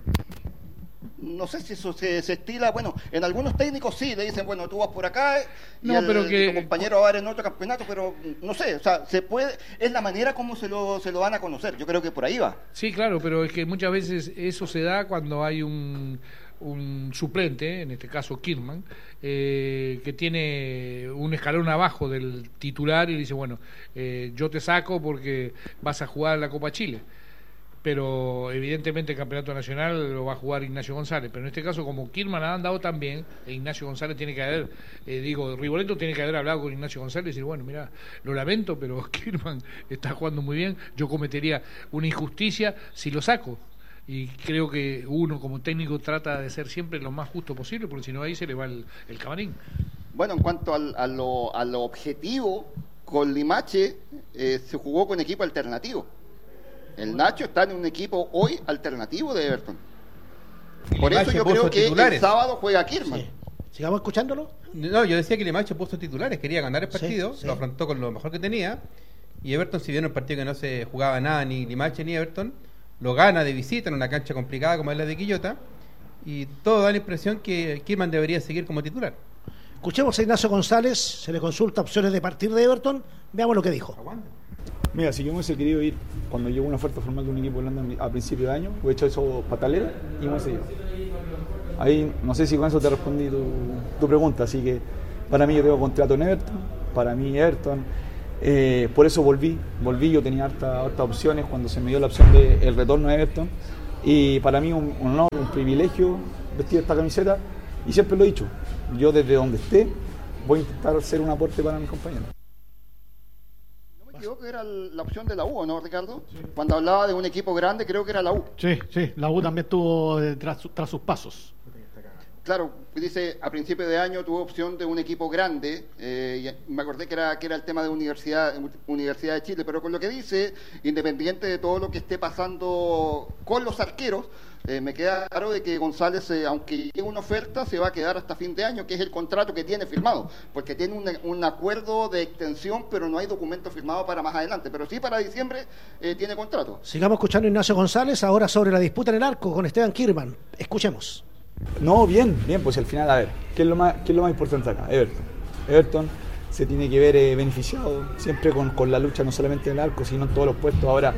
No sé si eso se, se estila, bueno, en algunos técnicos sí, le dicen, bueno, tú vas por acá y, no, el, pero que, tu compañero va a ir en otro campeonato, pero no sé, o sea, se puede, es la manera como se lo, se lo van a conocer, yo creo que por ahí va. Sí, claro, pero es que muchas veces eso se da cuando hay un, un suplente, en este caso Kirman, eh, que tiene un escalón abajo del titular y dice, bueno, eh, yo te saco porque vas a jugar la Copa Chile. Pero evidentemente el campeonato nacional lo va a jugar Ignacio González, pero en este caso, como Kirman ha andado tan bien, Ignacio González tiene que haber, eh, digo, Riboneto tiene que haber hablado con Ignacio González y decir, bueno, mira, lo lamento, pero Kirman está jugando muy bien, yo cometería una injusticia si lo saco. Y creo que uno como técnico trata de ser siempre lo más justo posible, porque si no ahí se le va el, el camarín. Bueno, en cuanto al, a, lo, a lo objetivo, con Limache eh, se jugó con equipo alternativo. El Nacho está en un equipo hoy alternativo de Everton. Por eso yo creo que titulares. El sábado juega Kirman. Sí. ¿Sigamos escuchándolo? No, yo decía que Limache puso titulares, quería ganar el partido, sí, sí. Lo afrontó con lo mejor que tenía, y Everton, si bien un partido que no se jugaba nada, ni Limache ni Everton, lo gana de visita en una cancha complicada como es la de Quillota, y todo da la impresión que Kirman debería seguir como titular. Escuchemos a Ignacio González, se le consulta opciones de partir de Everton, veamos lo que dijo. Mira, si yo me hubiese querido ir cuando llegó una oferta formal de un equipo hollandés a principio de año, hubiera hecho eso patalera y me hubiese ido. Ahí, no sé si con eso te respondí tu, tu pregunta, así que para mí yo tengo contrato en Everton, para mí Everton, eh, por eso volví, volví, yo tenía hartas harta opciones cuando se me dio la opción del retorno a Everton, y para mí un, un honor, un privilegio vestir esta camiseta, y siempre lo he dicho, yo desde donde esté voy a intentar ser un aporte para mis compañeros. Creo que era la opción de la U, ¿no, Ricardo? Sí. Cuando hablaba de un equipo grande, creo que era la U. Sí, sí, la U también tuvo eh, tras, tras sus pasos. Claro, dice, a principio de año tuvo opción de un equipo grande, eh, y me acordé que era, que era el tema de Universidad, Universidad de Chile, pero con lo que dice, independiente de todo lo que esté pasando con los arqueros, eh, me queda claro de que González, eh, aunque llegue una oferta, se va a quedar hasta fin de año, que es el contrato que tiene firmado, porque tiene un, un acuerdo de extensión, pero no hay documento firmado para más adelante, pero sí para diciembre eh, tiene contrato. Sigamos escuchando a Ignacio González, ahora sobre la disputa en el arco con Esteban Kirman. Escuchemos. No, bien, bien, pues al final, a ver, ¿qué es lo más, qué es lo más importante acá? Everton. Everton se tiene que ver eh, beneficiado siempre con, con la lucha, no solamente en el arco, sino en todos los puestos. Ahora,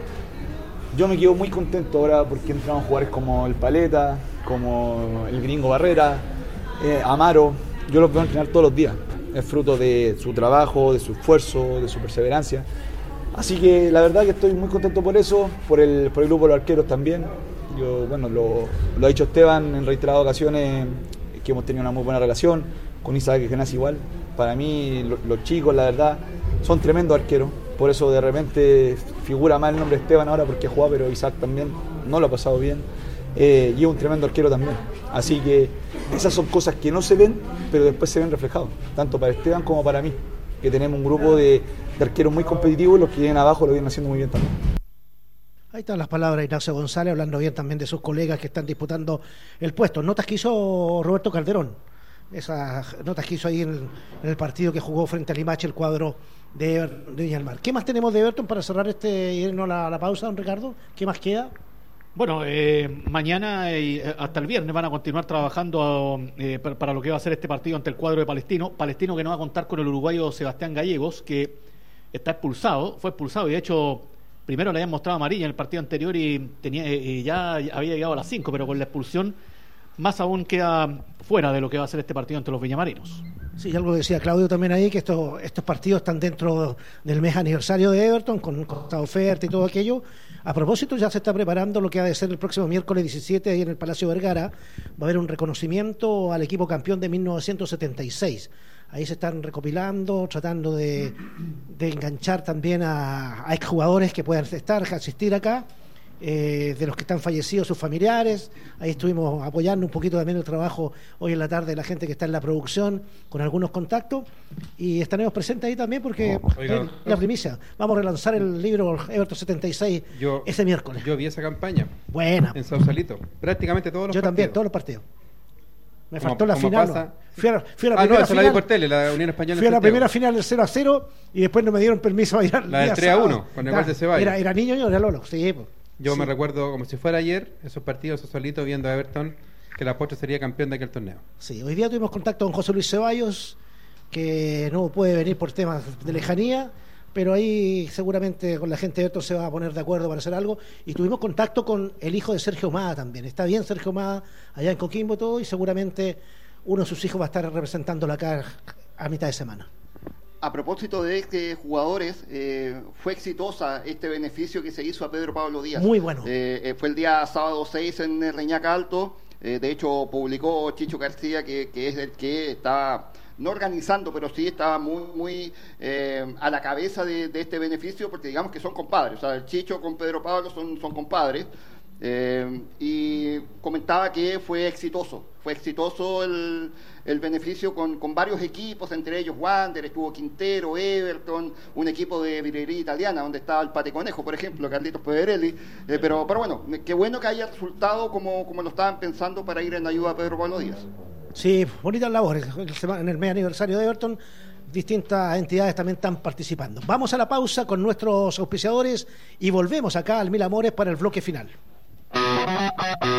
yo me quedo muy contento ahora porque entramos jugadores como el Paleta, como el Gringo Barrera, eh, Amaro. Yo los veo entrenar todos los días. Es fruto de su trabajo, de su esfuerzo, de su perseverancia. Así que la verdad que estoy muy contento por eso, por el, por el grupo de los arqueros también. Yo, bueno, lo, lo ha dicho Esteban en reiteradas ocasiones, que hemos tenido una muy buena relación, con Isaac Genás igual. Para mí, lo, los chicos, la verdad, son tremendos arqueros, por eso de repente figura más el nombre de Esteban ahora porque juega, pero Isaac también no lo ha pasado bien, eh, y es un tremendo arquero también. Así que esas son cosas que no se ven, pero después se ven reflejados, tanto para Esteban como para mí, que tenemos un grupo de, de arqueros muy competitivos, los que vienen abajo lo vienen haciendo muy bien también. Ahí están las palabras de Ignacio González, hablando bien también de sus colegas que están disputando el puesto. Notas que hizo Roberto Calderón, esas notas que hizo ahí en, en el partido que jugó frente a Limache, el cuadro de, de Viña del Mar. ¿Qué más tenemos de Everton para cerrar este y irnos a la, la pausa, don Ricardo? ¿Qué más queda? Bueno, eh, mañana y hasta el viernes van a continuar trabajando eh, para, para lo que va a ser este partido ante el cuadro de Palestino. Palestino que no va a contar con el uruguayo Sebastián Gallegos, que está expulsado, fue expulsado y de hecho... Primero le habían mostrado amarilla en el partido anterior y, tenía, y ya había llegado a las cinco, pero con la expulsión más aún queda fuera de lo que va a ser este partido entre los viñamarinos. Sí, algo decía Claudio también ahí, que estos, estos partidos están dentro del mes aniversario de Everton, con, con esta oferta y todo aquello. A propósito, ya se está preparando lo que ha de ser el próximo miércoles diecisiete ahí en el Palacio Vergara. Va a haber un reconocimiento al equipo campeón de mil novecientos setenta y seis. Ahí se están recopilando, tratando de, de enganchar también a, a exjugadores que puedan estar, asistir acá, eh, de los que están fallecidos, sus familiares. Ahí estuvimos apoyando un poquito también el trabajo hoy en la tarde de la gente que está en la producción, con algunos contactos, y estaremos presentes ahí también porque oh, oiga, es la primicia. Vamos a relanzar el libro Everton setenta y seis yo, ese miércoles. Yo vi esa campaña. Buena. En Sausalito. Prácticamente todos los Yo partidos. también, todos los partidos. Me como, faltó la final. Pasa... Fui a, fui a la ah, primera no, eso final, la vi por tele, la Unión Española. Fui a la primera final del cero a cero y después no me dieron permiso a ir al La del tres a uno, con el gol de Ceballos. Era, era niño y era Lolo, sí. Pues. Yo sí. me recuerdo como si fuera ayer, esos partidos solito viendo a Everton, que la postre sería campeón de aquel torneo. Sí, hoy día tuvimos contacto con José Luis Ceballos, que no puede venir por temas de lejanía, pero ahí seguramente con la gente de Everton se va a poner de acuerdo para hacer algo. Y tuvimos contacto con el hijo de Sergio Mada también. Está bien Sergio Mada allá en Coquimbo todo, y seguramente uno de sus hijos va a estar representándolo acá a mitad de semana. A propósito de este jugadores, eh, fue exitosa este beneficio que se hizo a Pedro Pablo Díaz. Muy bueno. Eh, eh, fue el día sábado seis en Reñaca Alto. Eh, de hecho, publicó Chicho García, que, que es el que está no organizando, pero sí estaba muy muy eh, a la cabeza de, de este beneficio, porque digamos que son compadres. O sea, el Chicho con Pedro Pablo son, son compadres. Eh, y comentaba que fue exitoso, fue exitoso el, el beneficio con, con varios equipos, entre ellos Wander, estuvo Quintero, Everton, un equipo de virrería italiana donde estaba el Pate Conejo, por ejemplo, Carlitos Pederelli, eh, pero, pero bueno, qué bueno que haya resultado como, como lo estaban pensando para ir en ayuda a Pedro Pablo Díaz. Sí, bonitas labores, en el mes aniversario de Everton distintas entidades también están participando. Vamos a la pausa con nuestros auspiciadores y volvemos acá al Mil Amores para el bloque final.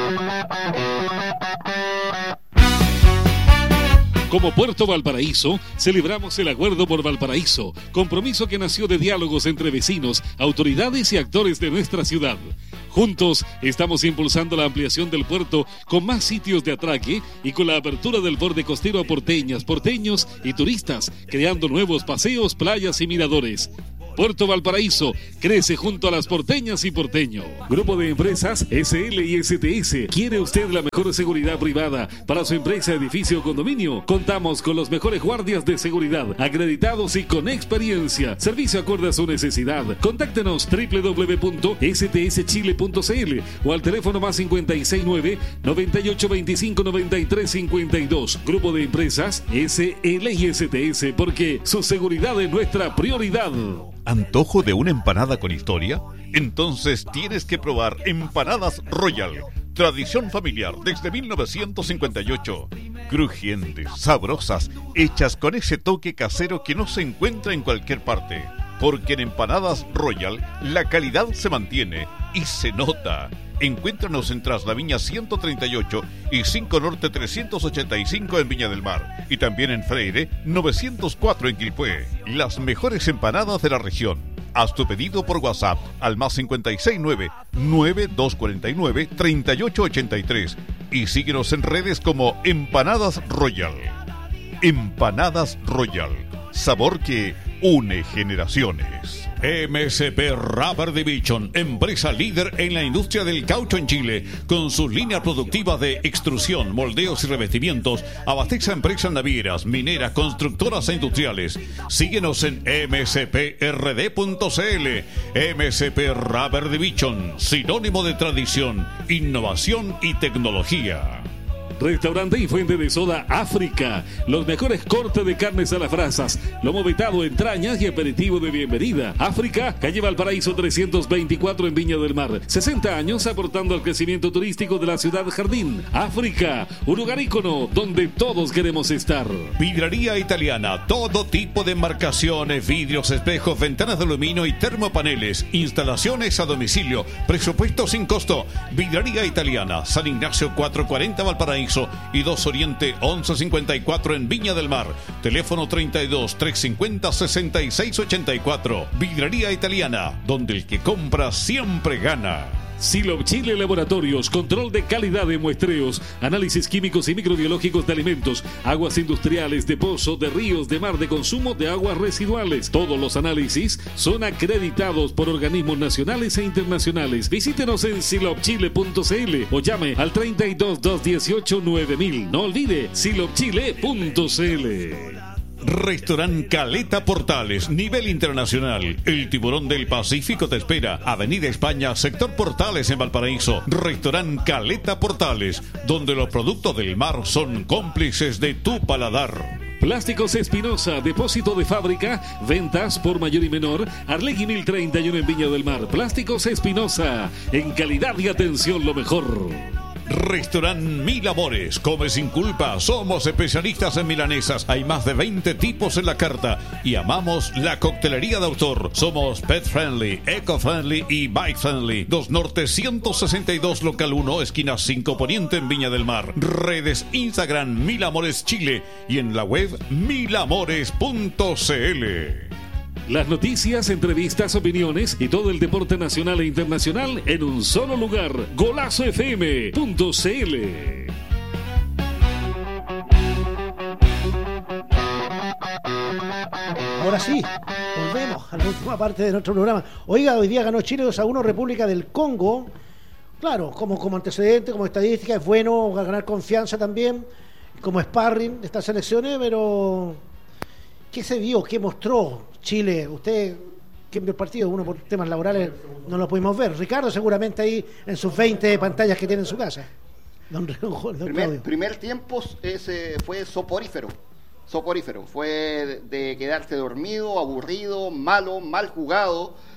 Como Puerto Valparaíso, celebramos el Acuerdo por Valparaíso, compromiso que nació de diálogos entre vecinos, autoridades y actores de nuestra ciudad. Juntos estamos impulsando la ampliación del puerto con más sitios de atraque y con la apertura del borde costero a porteñas, porteños y turistas, creando nuevos paseos, playas y miradores. Puerto Valparaíso crece junto a las porteñas y porteños. Grupo de Empresas S L y S T S. ¿Quiere usted la mejor seguridad privada para su empresa, edificio o condominio? Contamos con los mejores guardias de seguridad, acreditados y con experiencia. Servicio acorde a su necesidad. Contáctenos doble u doble u doble u punto s t s chile punto c l o al teléfono más cincuenta y seis nueve, noventa y ocho veinticinco, noventa y tres cincuenta y dos. Grupo de Empresas S L y S T S, porque su seguridad es nuestra prioridad. ¿Antojo de una empanada con historia? Entonces tienes que probar Empanadas Royal. Tradición familiar desde mil novecientos cincuenta y ocho. Crujientes, sabrosas, hechas con ese toque casero que no se encuentra en cualquier parte. Porque en Empanadas Royal la calidad se mantiene y se nota. Encuéntranos en Traslaviña ciento treinta y ocho y cinco Norte trescientos ochenta y cinco en Viña del Mar. Y también en Freire novecientos cuatro en Quilpué. Las mejores empanadas de la región. Haz tu pedido por WhatsApp al más cincuenta y seis nueve, nueve dos cuatro nueve, treinta y ocho ochenta y tres. Y síguenos en redes como Empanadas Royal. Empanadas Royal. Sabor que une generaciones. M S P Rubber Division, empresa líder en la industria del caucho en Chile, con sus líneas productivas de extrusión, moldeos y revestimientos, abastece a empresas navieras, mineras, constructoras e industriales. Síguenos en m s p r d punto c l. M S P Rubber Division, sinónimo de tradición, innovación y tecnología. Restaurante y fuente de soda África. Los mejores cortes de carnes a las brasas, lomo vetado, entrañas y aperitivo de bienvenida. África, calle Valparaíso trescientos veinticuatro en Viña del Mar. sesenta años aportando al crecimiento turístico de la ciudad jardín. África, un lugar ícono donde todos queremos estar. Vidraría Italiana, todo tipo de marcaciones, vidrios, espejos, ventanas de aluminio y termopaneles. Instalaciones a domicilio, presupuesto sin costo. Vidraría Italiana, San Ignacio cuatrocientos cuarenta Valparaíso y dos Oriente once cincuenta y cuatro en Viña del Mar. Teléfono treinta y dos, trescientos cincuenta, sesenta y seis ochenta y cuatro. Vidraría Italiana, donde el que compra siempre gana. Silop Chile Laboratorios, control de calidad de muestreos, análisis químicos y microbiológicos de alimentos, aguas industriales, de pozo, de ríos, de mar, de consumo de aguas residuales. Todos los análisis son acreditados por organismos nacionales e internacionales. Visítenos en silop chile punto c l o llame al treinta y dos, doscientos dieciocho, nueve mil. No olvide silop chile punto c l. Restaurant Caleta Portales, nivel internacional. El tiburón del Pacífico te espera. Avenida España, sector Portales en Valparaíso. Restaurant Caleta Portales, donde los productos del mar son cómplices de tu paladar. Plásticos Espinosa, depósito de fábrica, ventas por mayor y menor. Arlegui mil treinta y uno en Viña del Mar. Plásticos Espinosa, en calidad y atención lo mejor. Restaurant Mil Amores, come sin culpa, somos especialistas en milanesas, hay más de veinte tipos en la carta y amamos la coctelería de autor. Somos pet friendly, eco friendly y bike friendly. dos Norte ciento sesenta y dos local uno, esquina cinco Poniente en Viña del Mar. Redes Instagram Mil Amores Chile y en la web mil amores punto c l. Las noticias, entrevistas, opiniones y todo el deporte nacional e internacional en un solo lugar. Golazo F M punto c l. Ahora sí, volvemos a la última parte de nuestro programa. Oiga, hoy día ganó Chile dos a uno República del Congo. Claro, como, como antecedente, como estadística, es bueno ganar confianza también, como sparring de estas selecciones, pero ¿qué se vio? ¿Qué mostró Chile? Usted, que vio el partido, uno por temas laborales no lo pudimos ver. Ricardo seguramente ahí en sus veinte pantallas que tiene en su casa. Don, don primer, primer tiempo ese fue soporífero. Soporífero. Fue de quedarse dormido, aburrido, malo, mal jugado.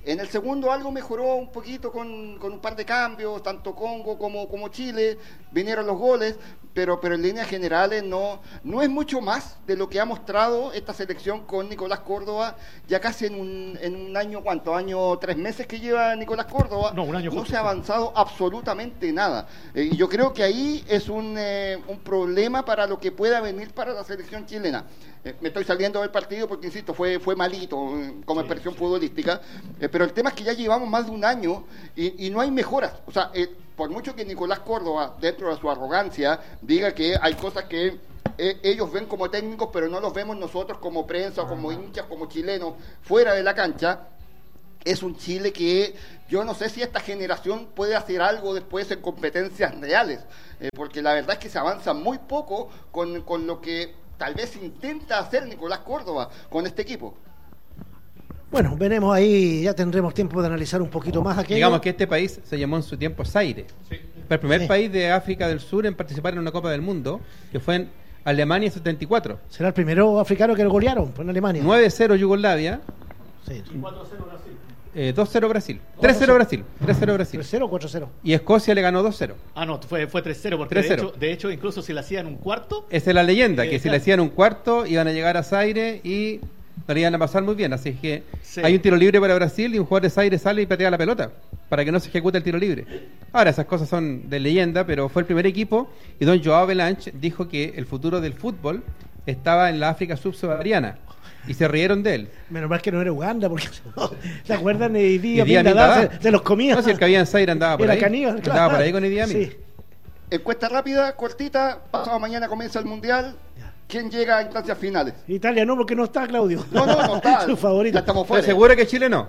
En el segundo algo mejoró un poquito con, con un par de cambios, tanto Congo como, como Chile, vinieron los goles, pero, pero en líneas generales no, no es mucho más de lo que ha mostrado esta selección con Nicolás Córdoba, ya casi en un, en un año, ¿cuánto? Año, tres meses que lleva Nicolás Córdoba, no, un año no justo, se ha avanzado absolutamente nada. Eh, y yo creo que ahí es un, eh, un problema para lo que pueda venir para la selección chilena. Eh, me estoy saliendo del partido porque, insisto, fue, fue malito eh, como sí, expresión futbolística, eh, pero el tema es que ya llevamos más de un año y, y no hay mejoras. O sea, eh, por mucho que Nicolás Córdoba, dentro de su arrogancia, diga que hay cosas que eh, ellos ven como técnicos, pero no los vemos nosotros como prensa, como hinchas, como chilenos, fuera de la cancha, es un Chile que yo no sé si esta generación puede hacer algo después en competencias reales, eh, porque la verdad es que se avanza muy poco con, con lo que tal vez intenta hacer Nicolás Córdoba con este equipo. Bueno, veremos ahí, ya tendremos tiempo de analizar un poquito más aquello. Digamos que este país se llamó en su tiempo Zaire. Sí. Fue el primer sí. país de África del Sur en participar en una Copa del Mundo, que fue en Alemania en setenta y cuatro. ¿Será el primero africano que lo golearon en Alemania? nueve cero Yugoslavia. Sí. cuatro cero Brasil. Eh, dos cero Brasil. tres cero Brasil. tres cero Brasil. ¿tres cero o cuatro cero? Y Escocia le ganó dos cero. Ah, no, fue, fue tres cero, porque tres cero. De, hecho, de hecho, incluso si le hacían un cuarto... Esa es la leyenda, eh, que si claro. le hacían un cuarto iban a llegar a Zaire y no le iban a pasar muy bien. Así que sí. hay un tiro libre para Brasil y un jugador de Zaire sale y patea la pelota para que no se ejecute el tiro libre. Ahora, esas cosas son de leyenda, pero fue el primer equipo y don Joao Belanche dijo que el futuro del fútbol estaba en la África subsahariana. Y se rieron de él. Menos mal que no era Uganda, porque ¿se acuerdan de Idi Amin Amin Dada? Se, se los comía. No, si el que había en Zaire andaba por era ahí. Caníbal, andaba claro. por ahí con Idi Amin. Sí. Encuesta rápida, cortita, pasado mañana comienza el Mundial. ¿Quién llega a instancias finales? Italia no, porque no está, Claudio. No, no, no está. Su favorito. Ya estamos fuera. ¿Estás seguro que Chile no?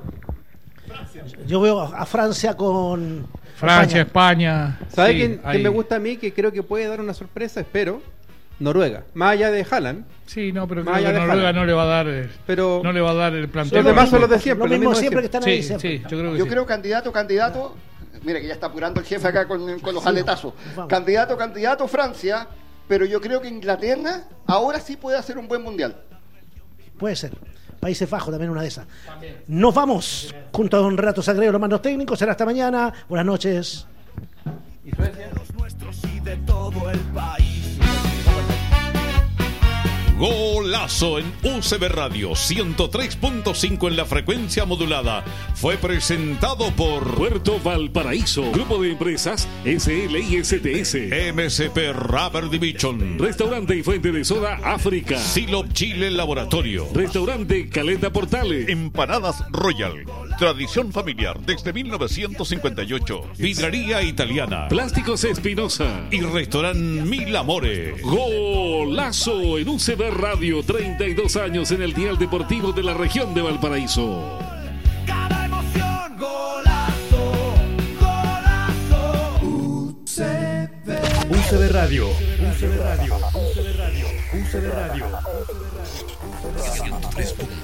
Yo veo a Francia con... Francia, España. ¿Sabe sí, quién, ahí. quién me gusta a mí? Que creo que puede dar una sorpresa, espero. Noruega. Más allá de Haaland. Sí, no, pero Más creo allá que de Noruega Haaland. no le va a dar eh, Pero no le va a dar el plantel. los demás son los de siempre. Lo los mismo mismos de siempre que están ahí. Sí, siempre. sí, yo creo que Yo sí. creo candidato, candidato. Mira que ya está apurando el jefe acá con, con los Sí, aletazos. vamos. Candidato, candidato, Francia. Pero yo creo que Inglaterra ahora sí puede hacer un buen mundial. Puede ser. Países Bajos también una de esas. También. Nos vamos junto a don Renato Sagredo, los mandos técnicos. Será hasta mañana. Buenas noches. ¿Y Suecia? Los nuestros y de todo el país. Golazo en U C B Radio ciento tres punto cinco en la frecuencia modulada. Fue presentado por Puerto Valparaíso, Grupo de Empresas S L I S T S, M S P Rubber Division, Restaurante y Fuente de Soda África, Silop Chile Laboratorio, Restaurante Caleta Portales, Empanadas Royal, tradición familiar desde mil novecientos cincuenta y ocho, Vidrería Italiana, Plásticos Espinosa y Restaurant Mil Amores. Golazo en U C B Radio, treinta y dos años en el dial deportivo de la región de Valparaíso. Cada emoción, golazo, golazo. U C B. U C B Radio. U C B Radio. U C B Radio. U C B Radio. ciento tres punto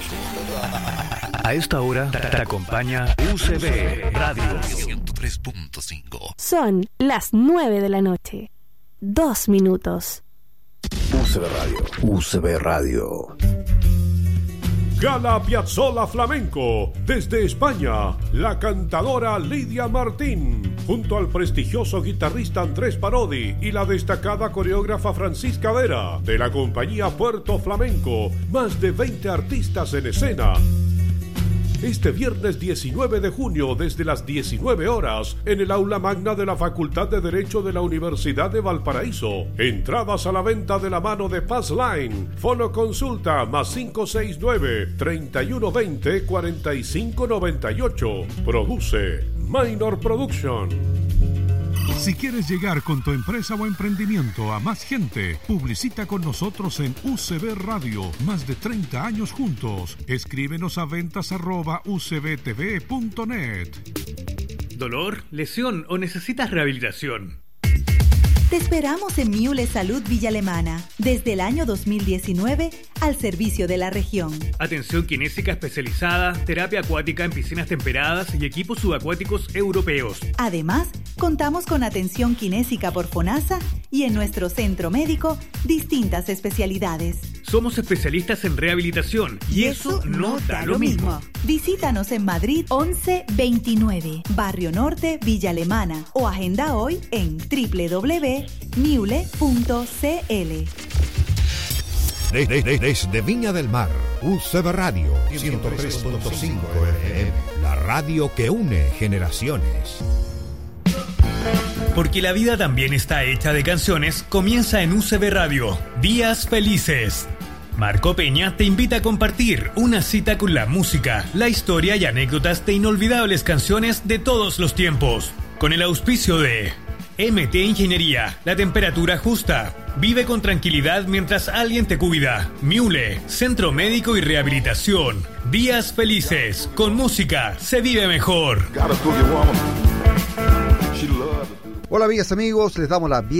cinco. A esta hora te acompaña U C B Radio ciento tres punto cinco. Son las nueve de la noche. Dos minutos. U C B Radio. U C B Radio. Gala Piazzolla Flamenco. Desde España, la cantadora Lidia Martín, junto al prestigioso guitarrista Andrés Parodi y la destacada coreógrafa Francisca Vera, de la compañía Puerto Flamenco. Más de veinte artistas en escena. Este viernes diecinueve de junio, desde las diecinueve horas, en el aula magna de la Facultad de Derecho de la Universidad de Valparaíso. Entradas a la venta de la mano de Passline. Fono consulta más cinco seis nueve, treinta y uno veinte, cuarenta y cinco noventa y ocho. Produce Minor Production. Si quieres llegar con tu empresa o emprendimiento a más gente, publicita con nosotros en U C B Radio. Más de treinta años juntos. Escríbenos a ventas arroba u c b t v punto net. ¿Dolor, lesión o necesitas rehabilitación? Te esperamos en Miule Salud Villa Alemana, desde el año dos mil diecinueve, al servicio de la región. Atención kinésica especializada, terapia acuática en piscinas temperadas y equipos subacuáticos europeos. Además, contamos con atención kinésica por FONASA y en nuestro centro médico, distintas especialidades. somos especialistas en rehabilitación y eso no da lo mismo. Visítanos en Madrid once veintinueve, Barrio Norte, Villa Alemana o agenda hoy en doble u doble u doble u punto miule punto c l. De, de, de, desde Viña del Mar, U C B Radio ciento tres punto cinco F M, la radio que une generaciones. Porque la vida también está hecha de canciones, comienza en U C B Radio, Días Felices. Marco Peña te invita a compartir una cita con la música, la historia y anécdotas de inolvidables canciones de todos los tiempos. Con el auspicio de M T Ingeniería, la temperatura justa. Vive con tranquilidad mientras alguien te cuida. Miule, Centro Médico y Rehabilitación. Días Felices, con música se vive mejor. Hola amigas, amigos, les damos la bienvenida.